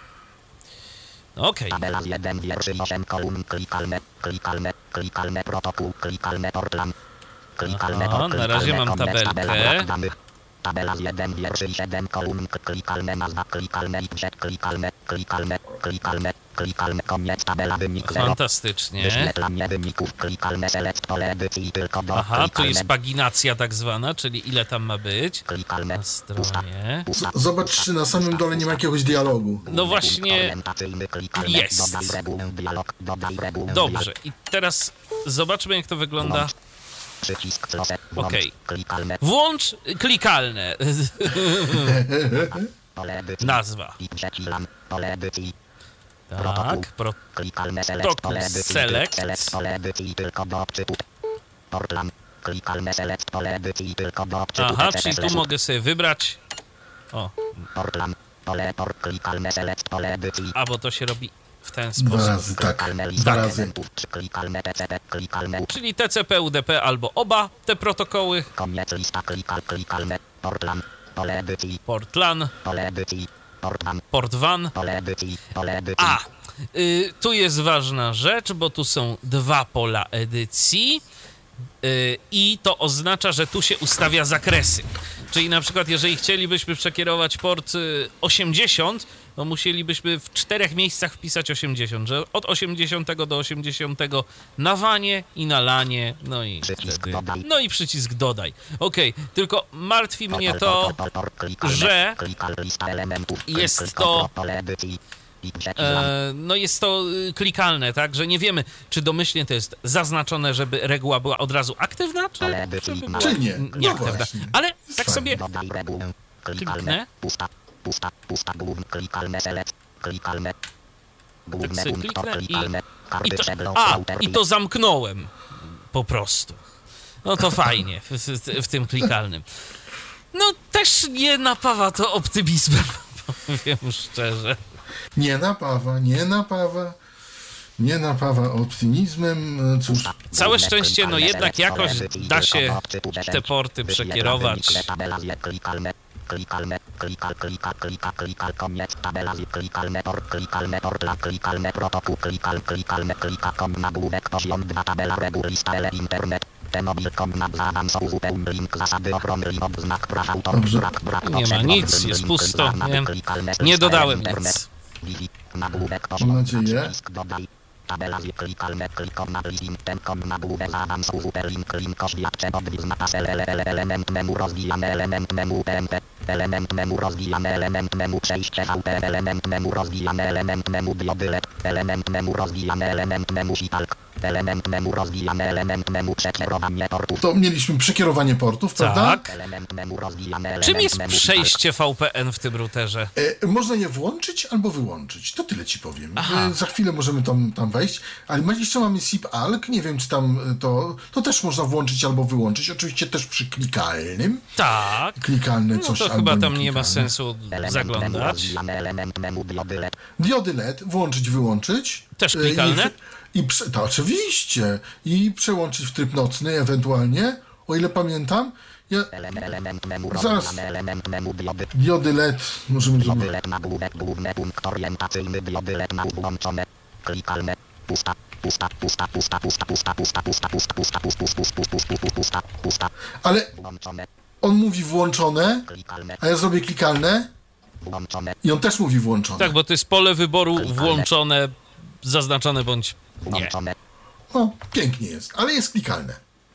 Okej.
Tabela z jeden wierszy osiem kolumn klikalne, klikalne, klikalne protokół, klikalne portlan. Klikalne
Aha,
port,
na razie
klikalne
mam
koniec,
tabelkę.
tabela brak danych. Tabela z jeden wierszy i siedem kolumn, k- klikalne nazwa, klikalne i przed, klikalne, klikalne, klikalne, klikalne, koniec, tabela wynik zero.
Fantastycznie.
Wyświetlanie wyników, klikalne select pole edycji tylko do,
Aha, tu
klikalne,
jest paginacja tak zwana, czyli ile tam ma być.
klikalne,
Na stronie.
pusta,
Z- Zobacz, czy na samym dole nie ma jakiegoś dialogu.
No właśnie,
orientacyjny, klikalne,
jest.
dodaj regułę, dialog, dodaj regułę,
dobrze. I teraz zobaczmy, jak to wygląda.
przycisk close, włącz,
Okej.
klikalne,
Włącz klikalne.
pole edycji,
Nazwa.
i przecilam, pole edycji, protokół,
Tak, pro...
klikalne select,
Protokół
pole edycji,
select.
select, pole edycji tylko do odczytu, portlan, klikalne select, pole edycji tylko do odczytu,
Aha,
T C
czyli tu
slash,
mogę sobie wybrać. O,
portlan, pole, port, klikalne select, pole edycji,
a bo to się robi w ten
Dwa
sposób.
razy, tak.
klikalne
Dwa
lista
razy.
elementów, klikalne T C P, klikalne
Czyli T C P, U D P albo oba te protokoły.
koniec lista, klikal, klikalne, portlan, pole edycji,
Portlan,
pole edycji, portlan,
Portwan.
pole edycji, pole edycji,
A, y, tu jest ważna rzecz, bo tu są dwa pola edycji. Yy, I to oznacza, że tu się ustawia zakresy. Czyli na przykład, jeżeli chcielibyśmy przekierować port y, osiemdziesiąt, no musielibyśmy w czterech miejscach wpisać osiemdziesiąt, że od osiemdziesiątego do osiemdziesiątego na wanie i na lanie, no i wtedy, no i przycisk dodaj. Okej, okay, tylko martwi mnie to, że jest to e, no jest to klikalne, tak, że nie wiemy, czy domyślnie to jest zaznaczone, żeby reguła była od razu aktywna, czy, żeby była
czy nie,
nieaktywna.
no
ale tak
fajnie.
sobie kliknę.
Pusta, pusta, główny, klikalne, select, klikalne.
Tak sobie kliknę i, i, to, a, i to zamknąłem po prostu. No to fajnie w, w, w tym klikalnym. No też nie napawa to optymizmem, powiem szczerze.
Nie napawa, nie napawa, nie napawa optymizmem, cóż.
Całe szczęście, no jednak jakoś da się te porty przekierować.
Klikalne, klikal, klika, klika, klikal, koniec, tabela, klikalne, port, klikalne, portla, klikalne, protokół, klikal, klikalne, klika, kom, nagłówek, poziom dwa, tabela, reguł, lista, ele, internet, T-mobil, kom, na zaawansow, uzupełń, link, zasady ochrony, link, znak, praw, autor, brak, brak,
nie ma nic, jest pusto, nie, nie dodałem nic.
Mam nadzieję.
Tabela z klikalne, klikom na link, ten kom na główę, zaawansow, super link, link, oświadcze, odwizna, pasel, element memu, rozwijamy element memu, P M P, element memu, rozwijamy element memu, przejście V P, element memu, rozwijamy element memu, diodylet, element memu, rozwijamy element memu, sitalk, element memu, rozwijamy element memu, przekierowanie portów.
To mieliśmy przekierowanie portów, prawda?
Tak.
Element memu, rozwijamy element
Czym jest
memu,
przejście V P N w tym routerze?
E, można je włączyć albo wyłączyć. To tyle ci powiem.
Aha.
E, za chwilę możemy tam, tam wejść. Ale ma- jeszcze mamy S I P-alk. Nie wiem, czy tam e, to... To też można włączyć albo wyłączyć. Oczywiście też przy klikalnym.
Tak.
Klikalne
No
coś
to
albo
chyba tam nie
nieklikalne.
ma sensu zaglądać.
element memu, diodylet.
Diody L E D włączyć, wyłączyć.
Też
E,
klikalne?
I, i prze, to oczywiście. I przełączyć w tryb nocny ewentualnie. O ile pamiętam. Ja,
Element memu,
zaraz.
rozwijamy element memu, diody.
Diody L E D możemy zrobić.
Diodylet nagłówek, główny punkt orientacyjny, diodylet na włączone, klikalne, pusta, pusta, pusta, pusta, pusta, pusta, pusta, pusta, pusta, pusta, pusta, pusta, pusta, pusta, pusta,
Ale
włączone,
on mówi włączone,
klikalne,
a ja zrobię klikalne
włączone,
i on też mówi włączone.
Tak, bo to jest pole wyboru włączone, zaznaczone bądź nie.
włączone,
No, pięknie jest, ale jest klikalne.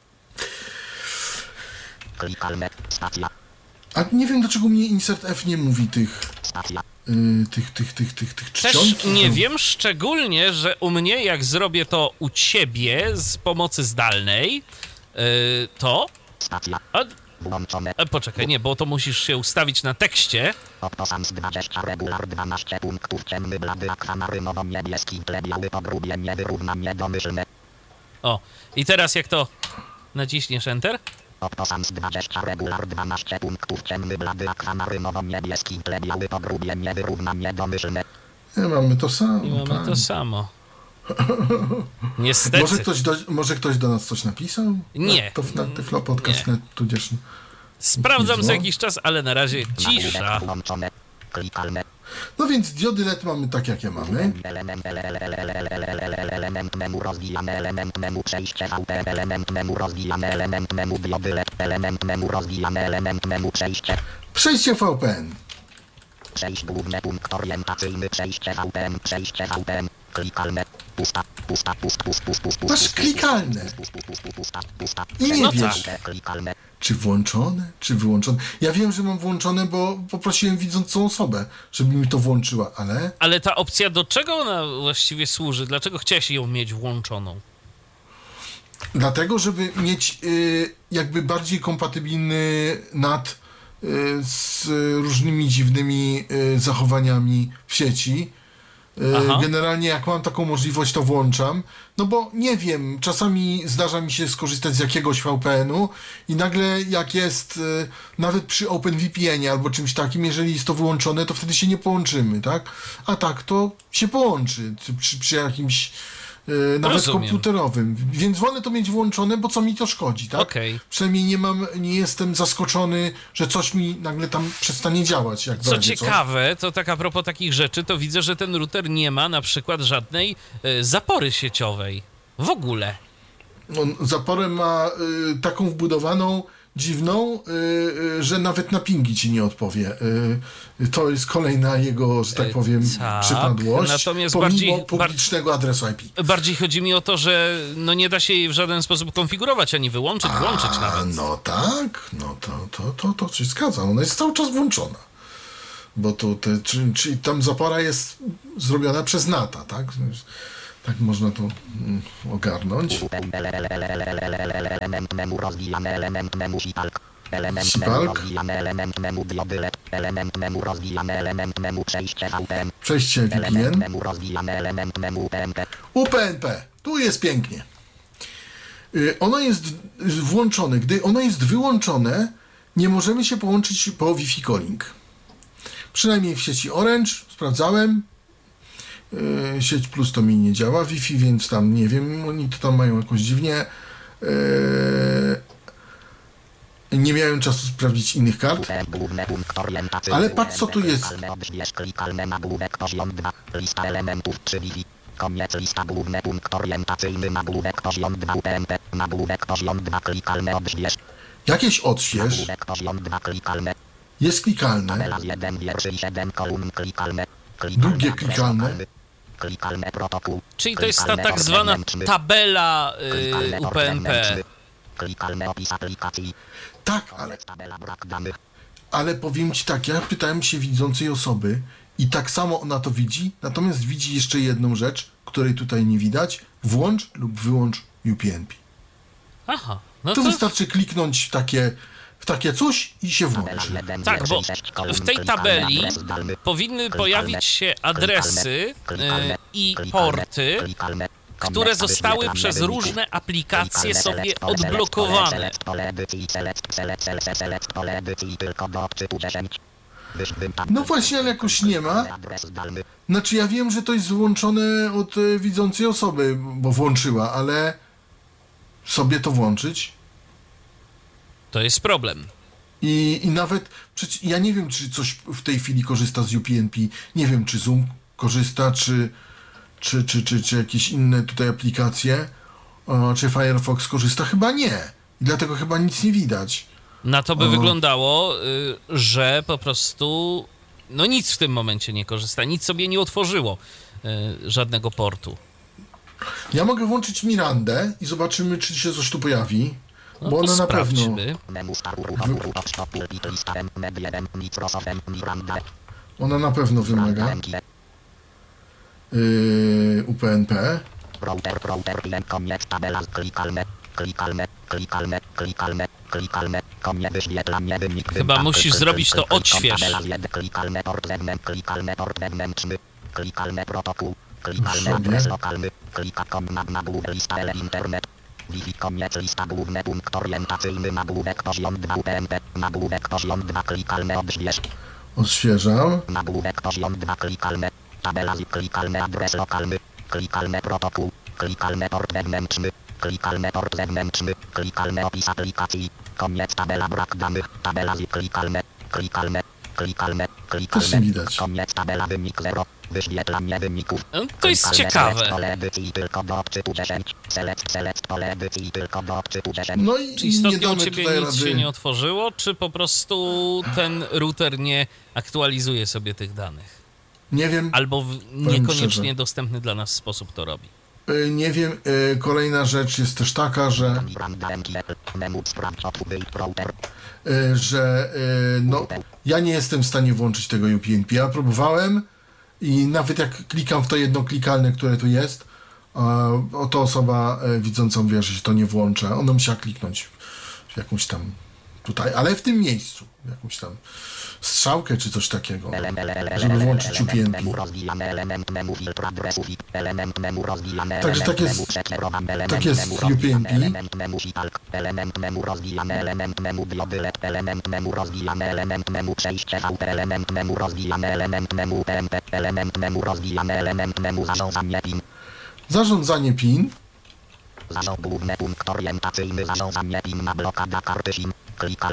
klikalne, stacja,
A nie wiem, dlaczego mnie insert F nie mówi tych,
stacja,
yy, tych, tych, tych, tych, tych
Też
czcionki.
nie wiem, szczególnie, że u mnie, jak zrobię to u ciebie z pomocy zdalnej, yy, to...
stacja,
A,
włączone,
a, poczekaj, nie, bo to musisz się ustawić na tekście.
Optosans dwadzieścia, regular dwanaście punktów, ciemny, blady, akwamarynowo-niebieski, tle, biały, pogrubienie, wyrównanie domyślne.
O, i teraz jak to naciśniesz Enter,
Optosans dwadzieścia, regular dwanaście punktów, ciemny, blady, akwamarynowo-niebieski, tle, biały, pogrubienie, wyrównanie domyślne.
Nie, mamy to samo.
i mamy
tak.
to samo. Niestety.
Może ktoś, do, może ktoś do nas coś napisał?
Nie.
To na Tyflo Podcast,
Nie.
net, tudzież...
Sprawdzam za
Zło.
jakiś czas, ale na razie cisza.
Włączone, klikalne,
No więc diody L E D mamy tak, jakie mamy.
element, element memu, rozwijamy element memu, przejście V P, element memu, rozwijamy element memu, diodylet, element memu, rozwijamy element memu, przejście,
Przejście V P N.
przejść główny punkt orientacyjny, przejście V P N, przejście V P N, klikalne, pusta, pusta, pusta, pusta, pusta, pusta,
Masz klikalne.
pusta, pusta,
I nie
No
wiesz,
tak.
klikalne,
czy włączone, czy wyłączone. Ja wiem, że mam włączone, bo poprosiłem widzącą osobę, żeby mi to włączyła, ale...
Ale ta opcja, do czego ona właściwie służy? Dlaczego chciałeś ją mieć włączoną?
Dlatego, żeby mieć y, jakby bardziej kompatybilny N A T y, z różnymi dziwnymi y, zachowaniami w sieci. Y,
Aha.
generalnie jak mam taką możliwość, to włączam. No bo nie wiem, czasami zdarza mi się skorzystać z jakiegoś V P N u i nagle jak jest y, nawet przy OpenVPN-ie albo czymś takim, jeżeli jest to wyłączone, to wtedy się nie połączymy, tak? A tak to się połączy czy, przy, przy jakimś y, nawet
Rozumiem.
komputerowym. Więc wolę to mieć włączone, bo co mi to szkodzi, tak?
Okej.
Przynajmniej nie mam, nie jestem zaskoczony, że coś mi nagle tam przestanie działać. Jak
Co
będzie,
ciekawe, to tak a propos takich rzeczy, to widzę, że ten router nie ma na przykład żadnej e, zapory sieciowej. W ogóle.
On zaporę ma y, taką wbudowaną, dziwną, y, y, że nawet na pingi ci nie odpowie. Y, to jest kolejna jego, że tak
Y,
powiem,
tak,
przypadłość,
natomiast
pomimo
bardziej-
publicznego adresu I P.
Bardziej chodzi mi o to, że no nie da się jej w żaden sposób konfigurować, ani wyłączyć, włączyć
A,
nawet.
no tak, no to, to, to, to się zgadza. Ona jest cały czas włączona. Bo to, te, czyli, czyli tam zapora jest zrobiona przez nata, tak? Tak można to mm, ogarnąć.
Element memu rozwijamy, element memu sitalk. Element
Sitalk.
memu rozwijamy, element memu biodylet. Element memu rozwijamy, element memu przejście V P N.
Przejście
Element
V P N.
memu rozwijamy, element memu U P N P.
U P N P. Tu jest pięknie. Y, Ono jest włączone. Gdy ono jest wyłączone, nie możemy się połączyć po Wi-Fi calling. Przynajmniej w sieci Orange. Sprawdzałem. Yy, sieć Plus to mi nie działa. Wi-Fi, więc tam nie wiem. Oni to tam mają jakoś dziwnie. Yy, nie miałem czasu sprawdzić innych kart. Ale patrz, co tu jest.
Klikalne nagłówek poziom dwa. Lista elementów trzy Wi-Fi. Koniec lista główny punkt orientacyjny nagłówek poziom dwa U P N P. Nagłówek poziom dwa klikalne odśwież.
Jakieś odśwież.
Nagłówek poziom dwa klikalne.
Jest klikalne.
Tabela jeden wierszy siedem kolumn klikalne.
Drugie klikalne.
Klikalne protokół.
Czyli to jest ta
Klikalne
tak zwana
wewnętrzny.
tabela y,
Klikalne
U P N P.
wewnętrzny. Klikalny opis aplikacji.
Tak, ale,
Tabela brak danych.
ale powiem ci tak, ja pytałem się widzącej osoby i tak samo ona to widzi, natomiast widzi jeszcze jedną rzecz, której tutaj nie widać. Włącz lub wyłącz U P N P.
Aha, no
Tu
to
wystarczy kliknąć w takie, w takie coś i się
Tabela
włączy.
jeden
tak, bo
wierszy sześć kolumn.
w tej
Klikalny
tabeli
adres zdalny.
powinny
Klikalne,
pojawić się adresy
klikalne,
y, i
klikalne,
porty,
klikalne.
które
Koniec
zostały
wyświetlania
przez
wyników.
różne aplikacje
Klikalne
sobie
select pole, select pole,
odblokowane.
select pole edycji, select, select, select, select pole edycji tylko do odczytu dziesięć. Wyżwym tab-
No właśnie, ale jakoś nie ma.
Adres zdalny.
Znaczy ja wiem, że to jest wyłączone od e, widzącej osoby, bo włączyła, ale sobie to włączyć
To jest problem.
i, i nawet, przecież ja nie wiem, czy coś w tej chwili korzysta z U P N P, nie wiem, czy Zoom korzysta, czy, czy, czy, czy, czy jakieś inne tutaj aplikacje, o, czy Firefox korzysta, chyba nie. I dlatego chyba nic nie widać.
Na to by
O.
wyglądało, y, że po prostu no nic w tym momencie nie korzysta, nic sobie nie otworzyło, y, żadnego portu.
Ja mogę włączyć Mirandę i zobaczymy, czy się coś tu pojawi,
No
bo
to
ona na pewno...
sprawdźmy.
Memu star uruchomu stop pulpit lista M med jeden Microsoft Miranda.
Ona na pewno wymaga yy, U P N P.
Router, router, klient, koniec, tabela, klikalne, klikalne, klikalne, klikalne, klikalne, koniec, wyświetlanie, wynik.
Chyba
wynik,
musisz
klik,
zrobić
klik,
to
klik,
odśwież.
Tabela, jeden, klikalne, port wewnętrzny, klikalne, port wewnętrzny, klikalne, protokół, klikalny,
Sobie.
adres lokalny, klika, kom, nagłówek, lista, ele, internet. Wi-Fi, koniec, lista, główny punkt orientacyjny, nagłówek, poziom dwa U P N P, nagłówek, poziom dwa, klikalne, odśwież.
Odświeżam.
Nagłówek poziom dwa klikalne. Tabela z klikalny adres lokalny. Klikalny protokół. Klikalny port wewnętrzny. Klikalny port wewnętrzny. Klikalny opis aplikacji. Koniec tabela brak danych. Tabela z klikalne. Klikalne. Klikalne. Klikalne.
Też nie widać.
Koniec tabela wynik zero. Wyświetlanie wyników.
No, to jest
Klikalne
ciekawe.
select pole edycji tylko do odczytu dziesięć. Select, select pole edycji tylko do odczytu dziesięć.
No i
Czy
nie
istotnie u
damy
ciebie
tutaj
nic
rady.
się nie otworzyło, czy po prostu ten router nie aktualizuje sobie tych danych?
Nie wiem,
Albo w
szczerze.
niekoniecznie dostępny dla nas sposób to robi.
y, nie wiem. y, Kolejna rzecz jest też taka, że,
Miranda M T L. Menu sprawdź odbyt router.
y, że y, no, ja nie jestem w stanie włączyć tego U P N P. Ja próbowałem i nawet jak klikam w to jedno klikalne, które tu jest, a oto osoba y, widząca mówi, że się to nie włącza. Ona musiała kliknąć w jakąś tam tutaj, ale w tym miejscu, jakąś tam strzałkę czy coś takiego, żeby włączyć U P N P.
Element memu filtr adresów. Element memu rozwijamy.
Także tak jest, tak jest w U P N P.
Element memu sitalk. Element memu rozwijamy. Element memu biodylet. Element memu rozwijamy. Element memu przejście V P. Element memu rozwijamy. Element memu U P N P. Element memu rozwijamy. Element memu zarządzanie PIN.
Zarządzanie PIN.
Zarząd główny punkt orientacyjny. Zarządzanie PIN na blokada karty SIM. Klikalne.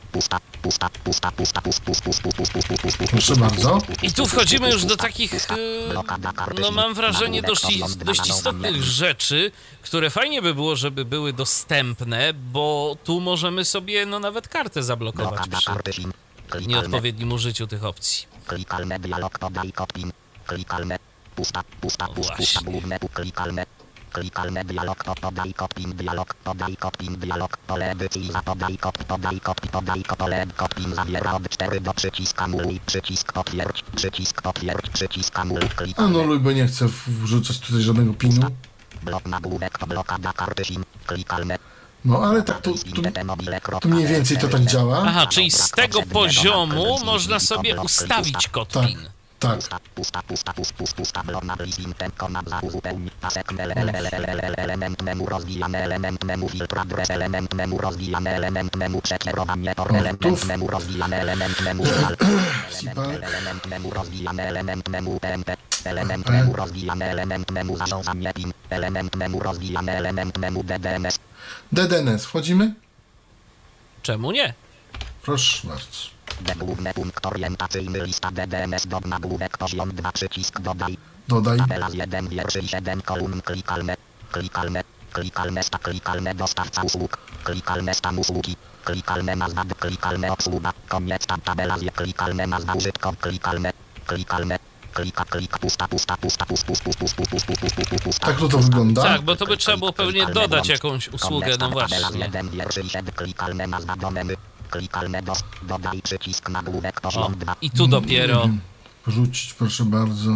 pusta, pusta, pusta, pusta, pusta, pusta, pusta, pusta,
Proszę bardzo.
I tu wchodzimy już do takich, e, no mam wrażenie, dość, dość istotnych rzeczy, które fajnie by było, żeby były dostępne, bo tu możemy sobie no nawet kartę zablokować przy nieodpowiednim użyciu tych opcji.
Klikalne dialog, podaj kod PIN. Klikalne, pusta, pusta,
No
pusta,
właśnie.
główne, klikalne. Klikalne dialog, to podaj kod PIN, dialog, podaj kod PIN, dialog, pole edycji, za podaj kod, podaj kod, podaj kod, pole, kod PIN zawiera od cztery do przycisk anuluj, przycisk potwierdź, przycisk potwierdź, przycisk anuluj, klikalne.
Anuluj, bo nie chcę wrzucać tutaj żadnego pinu.
Blok nagłówek, to blokada karty SIM, klikalne.
No ale tak to, to, to mniej więcej to tak działa.
Aha, czyli z tego poziomu można sobie ustawić kod
Tak,
PIN.
tak.
Pusta, pusta, pusta, pusta, pusta, blok na listing, tempo na za uzupełni, pasek, mele, ele, ele, ele, ele, element memu rozwijane, element memu filtr adres, element memu rozwijane, element memu przekierowanie tor, element memu rozwijane, element memu element, element memu rozwijane, element memu P M P, element memu rozwijane, element memu zarządzanie PIN, element memu rozwijane, element memu D D M S.
D D N S, wchodzimy?
Czemu nie?
Proszę bardzo.
D główny punkt orientacyjny, lista D D M S, do nagłówek, poziom dwa, przycisk dodaj.
Dodaj.
Tabela jeden, wierszy siedem, kolumn, klikalne, klikalne, klikalne, sta, klikalne, dostawca usług, klikalne, stan usługi, klikalne, nazwa, klikalne, obsługa, koniec, tab, tabela, klikalne, nazwa, użytkownik, klikalne, klikalne, klika, klika, pusta, pusta, pusta, pusta, pusta, pusta, pusta, pusta, pusta, pusta.
Tak to wygląda.
Tak, bo to by trzeba było pewnie dodać jakąś usługę, no właśnie.
jeden, wierszy siedem, klikalne, nazwa, domeny, klikalne, dos, dodaj, przycisk, nagłówek,
O,
poziom dwa.
i tu dopiero.
Wrzucić, proszę bardzo.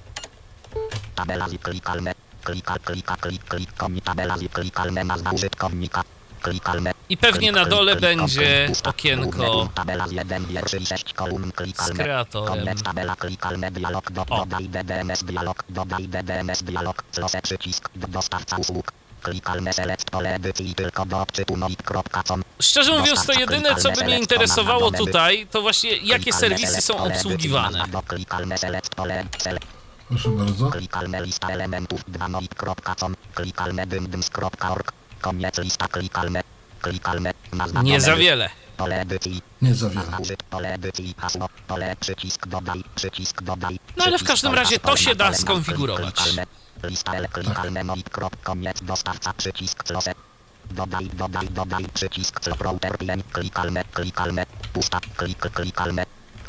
Tabela z klikalne, klika, klika, klik, klik, komi, tabela z klikalne, nazwa użytkownika, klikalne.
I pewnie na dole
Klik, klik,
będzie
klik, pusta,
okienko
główne, tabela z jeden, wierszy sześć, kolumn,
z
klikalne.
kreatorem.
Koniec, tabela, klikalne, dialog, do,
O.
dodaj D D M S, dialog, dodaj D D M S, dialog, close, przycisk, do, dostawca usług, klikalne, select, pole edycji, tylko do odczytu, noit.com.
Szczerze mówiąc, to jedyne, co by mnie interesowało tutaj, to właśnie jakie serwisy są obsługiwane.
Klikalne, select, pole, select.
Proszę bardzo.
Klikalne, lista elementów, dwa noit.com, klikalne, dymdyms kropka org, koniec, lista, klikalne, klikalne, nazwa,
Nie
pole,
za wiele.
pole edycji,
Nie za
nazwa,
wiele.
użyt, pole edycji, hasło, pole, przycisk, dodaj, przycisk, dodaj.
No ale w
przycisk,
każdym
pole,
razie to
pole,
się da
pole,
skonfigurować.
klikalne, lista, ele, klikalne, noit, koniec, dostawca, przycisk, close. Dodaj, dodaj, dodaj, przycisk, router, pin, klikalne, klikalne, pusta, klik, klikalne.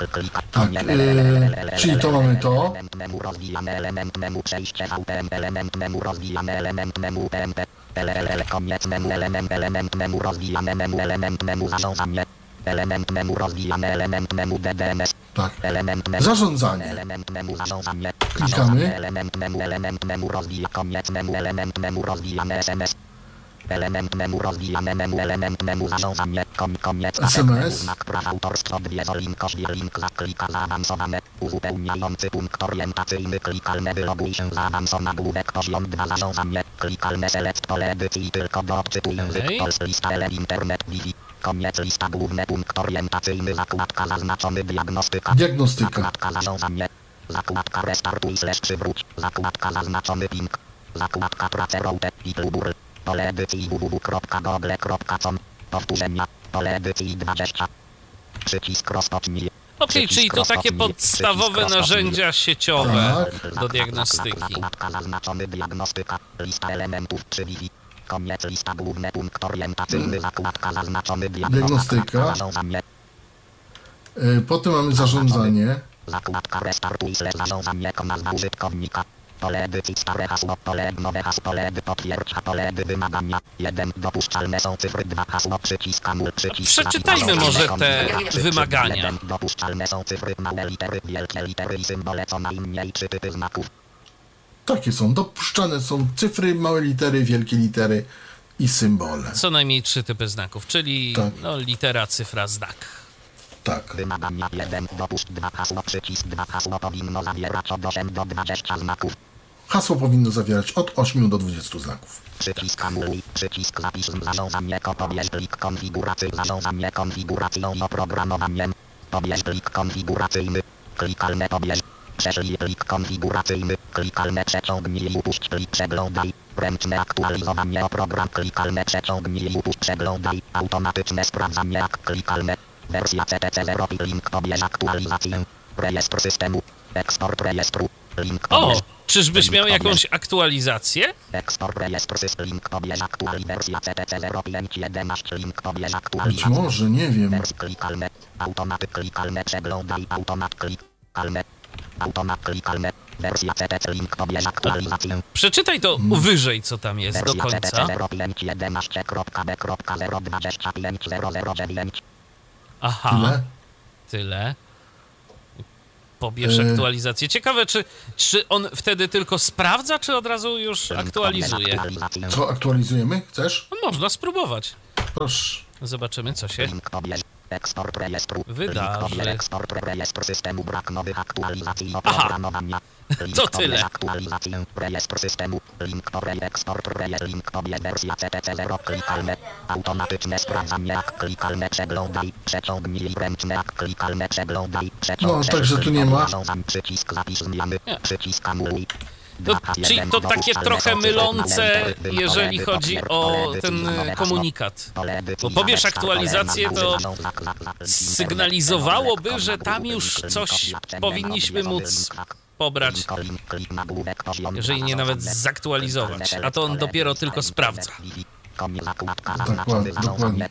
Tak, yy, czyli to mamy to.
Element memu rozwijane, element memu przejście V P N, element memu rozwijane, element memu P M P, L L L, koniec memu, element, element memu rozwijane, memu, element memu zarządzanie, element memu rozwijane, element memu D D M S,
Tak.
element memu
Zarządzanie.
element memu zarządzanie,
Klikamy.
zarządzanie, element memu, element memu rozwija, koniec memu, element memu rozwijane S M S. Element memu rozwijane memu, element memu zarządzanie, kom, koniec,
S M S.
znak praw autorstwa, dwie link, link, zaklika, zaawansowane, uzupełniający punkt orientacyjny, klikalne, wyloguj się, zaawansowany, nagłówek, poziom dwa, zarządzanie, klikalne, select, pole edycji, tylko do odczytu, język,
Okej.
polski, lista, ele, internet, Wi-Fi, koniec, lista, główny punkt orientacyjny, zakładka, zaznaczony, diagnostyka,
Diagnostyka.
zakładka, zarządzanie, zakładka, restartuj, slash, przywróć, zakładka, zaznaczony, ping, zakładka, prace, router, i tubur. Pole edycji www kropka google kropka com. Powtórzenia. Pole edycji dwadzieścia. Przycisk rozpocznij.
Okej, czyli to takie podstawowe narzędzia sieciowe do diagnostyki.
Zakładka zaznaczony diagnostyka. Lista elementów przy Wi-Fi. Koniec, lista, główny punkt orientacyjny. Zakładka zaznaczony
Diagnostyka.
Zarządzanie.
Yy, potem mamy zarządzanie.
Zakładka restartuj, slash, zarządzanie, nazwa użytkownika. Pole edycji, stare hasło, pole nowe hasło, pole edy, potwierdź, pole edy, wymagania. jeden. Dopuszczalne są cyfry, dwa. Hasło, przycisk, anul, przycisk.
Przeczytajmy może te wymagania.
jeden. Dopuszczalne są cyfry, małe litery, wielkie litery i symbole, co najmniej trzy typy znaków.
Takie są. Dopuszczane są cyfry, małe litery, wielkie litery i symbole.
Co najmniej trzy typy znaków, czyli
Tak.
no, litera, cyfra, znak.
Tak.
Wymagania jeden. Dopuszcz dwa. Hasło, przycisk dwa. Hasło powinno zawierać od osiem do dwudziestu znaków.
Hasło powinno zawierać od ośmiu do dwudziestu znaków.
Przycisk anuluj, przycisk zapisz, zarządzanie, pobierz plik konfiguracji, zarządzanie konfiguracją i oprogramowaniem. Pobierz plik konfiguracyjny, klikalne pobierz, prześlij plik konfiguracyjny, klikalne przeciągnij i upuść plik, przeglądaj, ręczne aktualizowanie oprogram, klikalne przeciągnij i upuść, przeglądaj, automatyczne sprawdzanie, ak, klikalne, Wersja C T C zero link pobierz aktualizację. Rejestr systemu. Eksport rejestru. Link pobierz.
O, czyżbyś miał jakąś aktualizację?
Eksport rejestr system. Link pobierz aktuali. Wersja C T C zero pięć jedenaście. Link pobierz
Być
aktualizację.
może, nie wiem.
Wersja klikalne. Automat klikalne. Przeglądaj. Automat klikalne. Automat klikalne. Wersja C T C link pobierz aktualizację.
Przeczytaj to wyżej, co tam jest do
Wersja C T C
końca.
zero pięć jedenaście b zero dwadzieścia pięć zero zero dziewięć.
Aha,
Tyle?
tyle. Pobierz
E.
aktualizację. Ciekawe, czy, czy on wtedy tylko sprawdza, czy od razu już aktualizuje?
Co aktualizujemy? Chcesz?
No, można spróbować.
Proszę.
Zobaczymy, co się
Link pobierz. Eksport rejestru.
wydarzy.
Link pobierz. Eksport rejestru systemu. Brak nowych aktualizacji i
Aha.
oprogramowania. Link
To
pobierz
tyle.
aktualizację. Rejestr systemu. Link pobierz. Eksport rejestr. Link pobierz. Wersja C T C zero. Klikalne. Automatyczne sprawdzanie. Jak klikalne. Przeglądaj. Przeciągnij ręczne. Jak klikalne. Przeglądaj. Przeciągnij.
No, także tu nie ma.
Przycisk zapis zmiany.
Nie.
Przycisk anuluj.
To, czyli to takie trochę mylące, jeżeli chodzi o ten komunikat. Bo pobierz aktualizację, to sygnalizowałoby, że tam już coś powinniśmy móc pobrać, jeżeli nie nawet zaktualizować, a to on dopiero tylko sprawdza.
Dokładnie, dokładnie.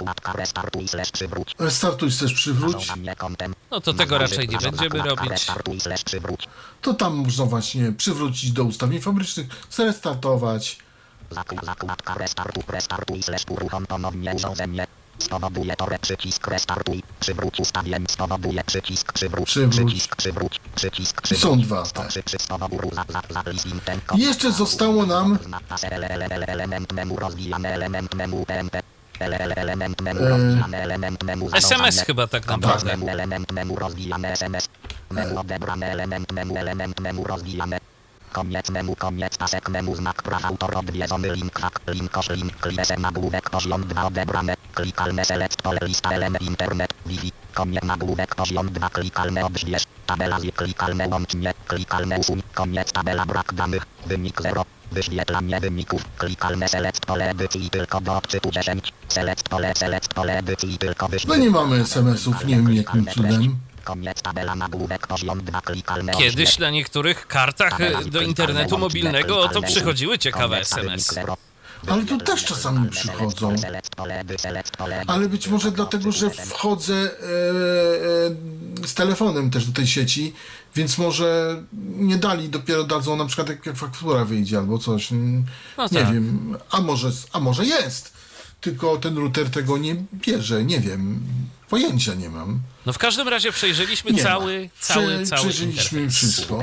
Restartuj, chcesz przywróć.
No to tego raczej nie będziemy robić.
To tam można właśnie przywrócić do ustawień fabrycznych, zrestartować.
Zakładka restartu, restartuj, slash uruchom ponownie urządzenie. Spowoduje to re przycisk restartuj, przywróć ustawień, spowoduje przycisk przywróć,
Przywróć.
przycisk przywróć, przycisk
I
przywróć.
są dwa te.
Przy, przy, spowoduje za, za, za, list intent.
I jeszcze zostało nam
Element memu rozwijamy, element memu P M P. Element memu
E.
rozwijamy, element memu
S M S
zarządzamy.
chyba tak
Kontakt
naprawdę.
memu, element memu rozwijamy S M S. Memu odebrane, element memu, element memu rozwijamy. Koniec memu, koniec pasek memu, znak praw autor odwiedzony, link hak, linkosz, link, kliesem, nagłówek, poziom dwa odebrane, klikalne select, pole, lista, element, internet, wifi, koniec, nagłówek, poziom dwa, klikalne, odśwież, tabela, z klikalne, łącznie, klikalne, usuń, koniec, tabela, brak danych, wynik zero, wyświetlanie wyników, klikalne, select, pole edycji tylko do odczytu dziesięć, select, pole, select, pole edycji tylko
No
wyświetlanie.
nie mamy es em esów, nie wiem jakim cudem.
Koniec, tabela, nagłówek, poziom dwa, klikalne,
Kiedyś na niektórych kartach e, do internetu mobilnego to przychodziły ciekawe S M S.
Ale tu też czasami przychodzą. Ale być może dlatego, że wchodzę e, e, z telefonem też do tej sieci, więc może nie dali, dopiero dadzą na przykład jak, jak faktura wyjdzie albo coś.
No
Nie
tak.
wiem, a może, a może jest. Tylko ten router tego nie bierze, nie wiem. Pojęcia nie mam.
No w każdym razie przejrzeliśmy
Nie
cały,
ma.
cały,
Prze-
cały
Przejrzeliśmy
interfejs.
wszystko.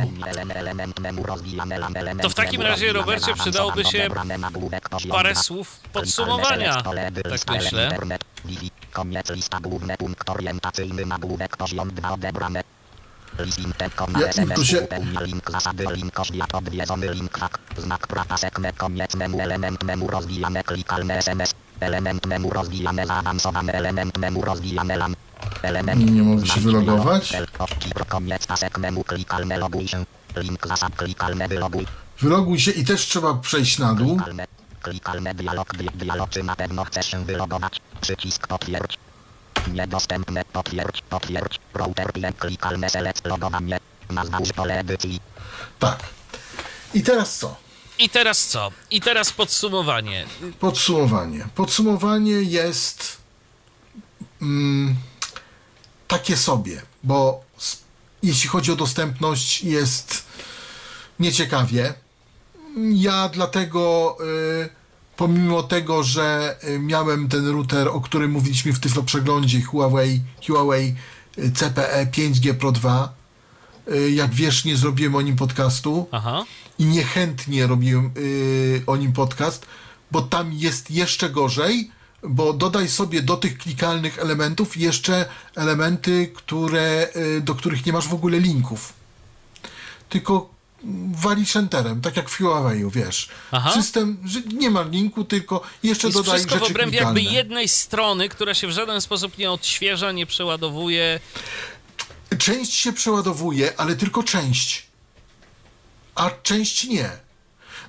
To w takim razie, Robercie, przydałoby się parę słów podsumowania, tak myślę.
Koniec, lista, główny punkt orientacyjny, nagłówek, poziom dwa odebrane. List intent,
Ja-
S M S,
tu się-
uzupełnia link zasady, link oświat, odwiedzony link hak, znak prapasek, me, koniec memu, element memu, rozwijane, klikalne S M S, element memu, rozwijane, zaawansowane, element memu, rozwijane, lam, element,
Nie mogę się wylogować?
koniec pasek memu, klikalne, loguj się, link zasad, klikalne, wyloguj,
Wyloguj się i też trzeba przejść na dół.
klikalne, klikalne, dialog, di- dialog, czy na pewno chcesz się wylogować, przycisk potwierdź. Niedostępne, potwierdź, potwierdź, router klient, klikalne, select, logowanie, nazwa uż pole edycji.
Tak. I teraz co?
I teraz co? I teraz podsumowanie.
Podsumowanie. Podsumowanie jest mm, takie sobie, bo s- jeśli chodzi o dostępność, jest nieciekawie. Ja dlatego, y, pomimo tego, że y, miałem ten router, o którym mówiliśmy w Tyflo Przeglądzie, Huawei, Huawei y, C P E pięć G Pro dwa, y, jak wiesz, nie zrobiłem o nim podcastu
Aha.
i niechętnie robiłem y, o nim podcast, bo tam jest jeszcze gorzej, bo dodaj sobie do tych klikalnych elementów jeszcze elementy, które, y, do których nie masz w ogóle linków. Tylko walisz enterem, tak jak w Huawei, wiesz.
Aha.
System, że nie ma linku, tylko jeszcze
Jest
dodaj
wszystko w
rzeczy
obrębie
klikalne.
jakby jednej strony, która się w żaden sposób nie odświeża, nie przeładowuje.
Część się przeładowuje, ale tylko część. A część nie.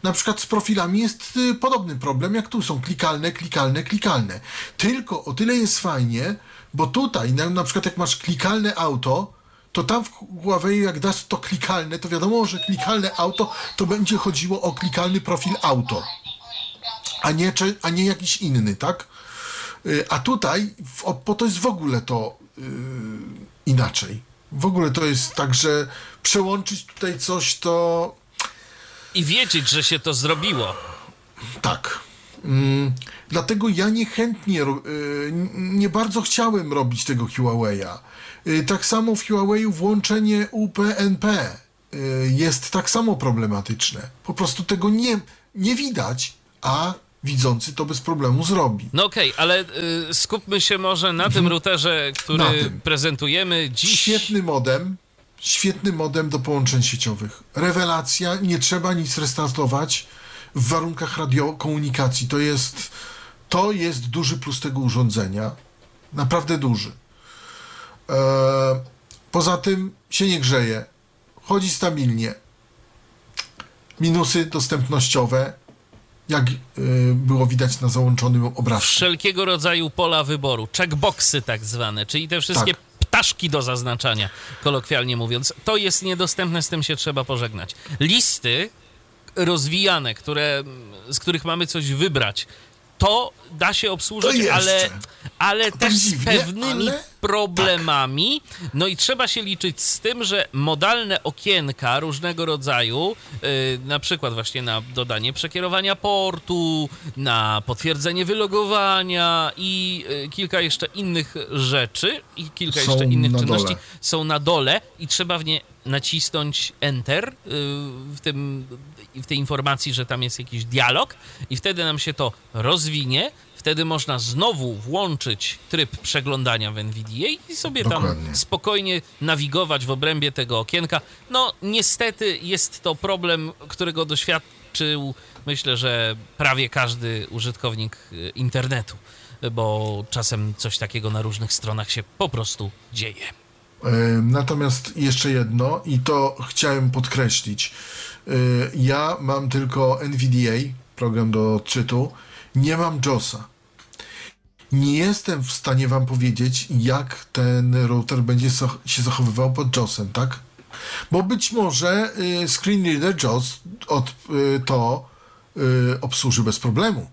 na przykład z profilami jest y, podobny problem, jak tu są klikalne, klikalne, klikalne. Tylko o tyle jest fajnie, bo tutaj, na, na przykład jak masz klikalne auto, to tam w Huawei jak dasz to klikalne, to wiadomo, że klikalne auto to będzie chodziło o klikalny profil auto, a nie, czy, a nie jakiś inny, tak? Y, a tutaj, w Oppo to jest w ogóle to y, inaczej. W ogóle to jest tak, że przełączyć tutaj coś, to...
I wiedzieć, że się to zrobiło.
Tak. Mm, dlatego ja niechętnie, y, nie bardzo chciałem robić tego Huawei'a. Y, tak samo w Huawei'u włączenie U P N P y, jest tak samo problematyczne. Po prostu tego nie, nie widać, a widzący to bez problemu zrobi.
No okej, okay, ale y, skupmy się może na tym routerze, który tym. prezentujemy dziś.
Świetny modem, świetny modem do połączeń sieciowych. Rewelacja, nie trzeba nic restartować w warunkach radiokomunikacji. To jest, to jest duży plus tego urządzenia. Naprawdę duży. E, poza tym się nie grzeje. Chodzi stabilnie. Minusy dostępnościowe, jak y, było widać na załączonym obrazku.
Wszelkiego rodzaju pola wyboru, checkboxy tak zwane, czyli te wszystkie tak. ptaszki do zaznaczania, kolokwialnie mówiąc. To jest niedostępne, z tym się trzeba pożegnać. Listy rozwijane, które, z których mamy coś wybrać, to da się obsłużyć, ale, ale też
dziwnie,
z pewnymi
ale...
problemami. Tak. No i trzeba się liczyć z tym, że modalne okienka różnego rodzaju, yy, na przykład właśnie na dodanie przekierowania portu, na potwierdzenie wylogowania i yy, kilka jeszcze innych rzeczy i kilka
są
jeszcze innych
na
czynności
dole.
są na dole i trzeba w nie nacisnąć Enter yy, w tym w tej informacji, że tam jest jakiś dialog i wtedy nam się to rozwinie, wtedy można znowu włączyć tryb przeglądania w N V D A i sobie
Dokładnie.
tam spokojnie nawigować w obrębie tego okienka. No niestety jest to problem, którego doświadczył, myślę, że prawie każdy użytkownik internetu, bo czasem coś takiego na różnych stronach się po prostu dzieje.
Natomiast jeszcze jedno, i to chciałem podkreślić. Ja mam tylko N V D A, program do odczytu, nie mam JAWSa. Nie jestem w stanie wam powiedzieć, jak ten router będzie się zachowywał pod JAWSem, tak? Bo być może screen reader JAWS od, to obsłuży bez problemu.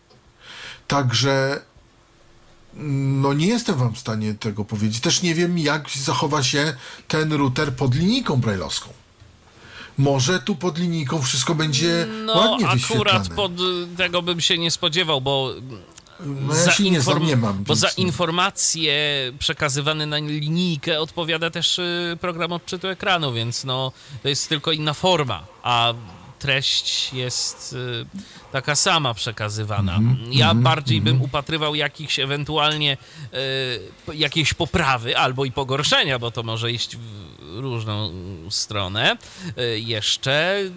Także no nie jestem wam w stanie tego powiedzieć. Też nie wiem, jak zachowa się ten router pod linijką braille'owską. Może tu pod linijką wszystko będzie
no,
ładnie
wyświetlane.
wyświetlane.
Akurat pod tego bym się nie spodziewał, bo
no ja się nie znam, nie mam.
Bo za
nie.
informacje przekazywane na linijkę odpowiada też program odczytu ekranu, więc no to jest tylko inna forma, a treść jest y, taka sama przekazywana. Mm, ja mm, bardziej mm. bym upatrywał jakichś ewentualnie y, jakiejś poprawy albo i pogorszenia, bo to może iść w różną stronę. Y, jeszcze y,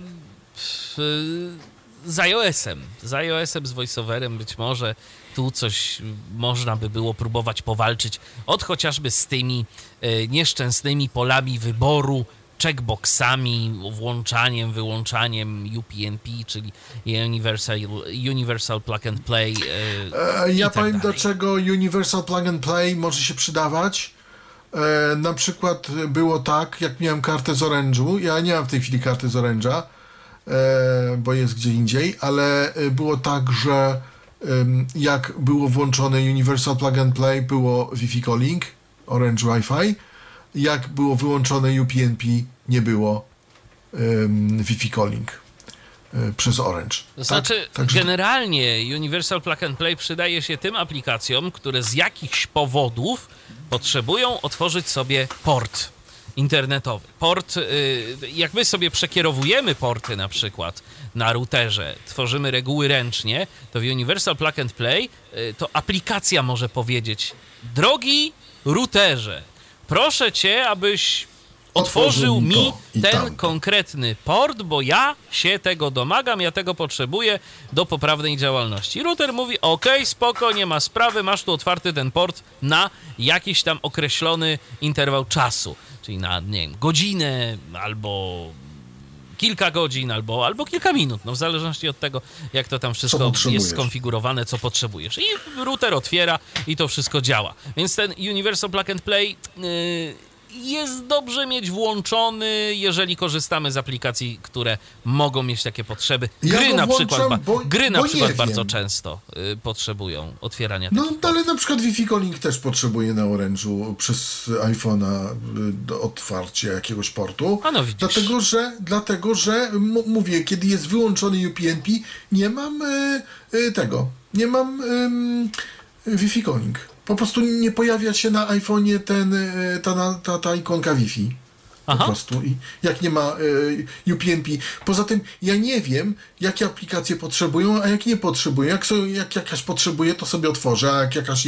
z iOS-em. Z iOS-em, z voiceoverem być może tu coś można by było próbować powalczyć od chociażby z tymi y, nieszczęsnymi polami wyboru, checkboxami, włączaniem, wyłączaniem U P N P, czyli Universal, Universal Plug and Play.
E, ja tak powiem, do czego Universal Plug and Play może się przydawać. E, na przykład było tak, jak miałem kartę z Orange'u, ja nie mam w tej chwili karty z Orange'a, e, bo jest gdzie indziej, ale było tak, że e, jak było włączone Universal Plug and Play, było Wi-Fi calling, Orange Wi-Fi. Jak było wyłączone U P N P, nie było um, Wi-Fi calling um, przez Orange.
To znaczy, tak? Także... generalnie Universal Plug and Play przydaje się tym aplikacjom, które z jakichś powodów potrzebują otworzyć sobie port internetowy. Port, jak my sobie przekierowujemy porty na przykład na routerze, tworzymy reguły ręcznie, to w Universal Plug and Play to aplikacja może powiedzieć: drogi routerze, proszę cię, abyś otworzył mi ten tamto. konkretny port, bo ja się tego domagam, ja tego potrzebuję do poprawnej działalności. Router mówi: ok, spoko, nie ma sprawy, masz tu otwarty ten port na jakiś tam określony interwał czasu, czyli na, nie wiem, godzinę albo kilka godzin albo, albo kilka minut, no w zależności od tego, jak to tam wszystko jest skonfigurowane, co potrzebujesz. I router otwiera i to wszystko działa. Więc ten Universal Plug and Play yy, jest dobrze mieć włączony, jeżeli korzystamy z aplikacji, które mogą mieć takie potrzeby. Gry
ja
na
włączam,
przykład,
bo,
gry na
bo
przykład bardzo często y, potrzebują otwierania
No,
takich
ale na przykład Wi-Fi calling też potrzebuje na Orange'u przez iPhone'a y, do otwarcia jakiegoś portu.
A no widzisz.
Dlatego, że, dlatego, że m- mówię, kiedy jest wyłączony U P N P, nie mam y, y, tego, nie mam y, Wi-Fi calling. Po prostu nie pojawia się na iPhone'ie ten, y, ta, ta, ta ikonka Wi-Fi. Po
Aha.
prostu. I jak nie ma y, U P N P. Poza tym ja nie wiem, jakie aplikacje potrzebują, a jakie nie potrzebują. Jak, so, jak jakaś potrzebuje, to sobie otworzę, a jak jakaś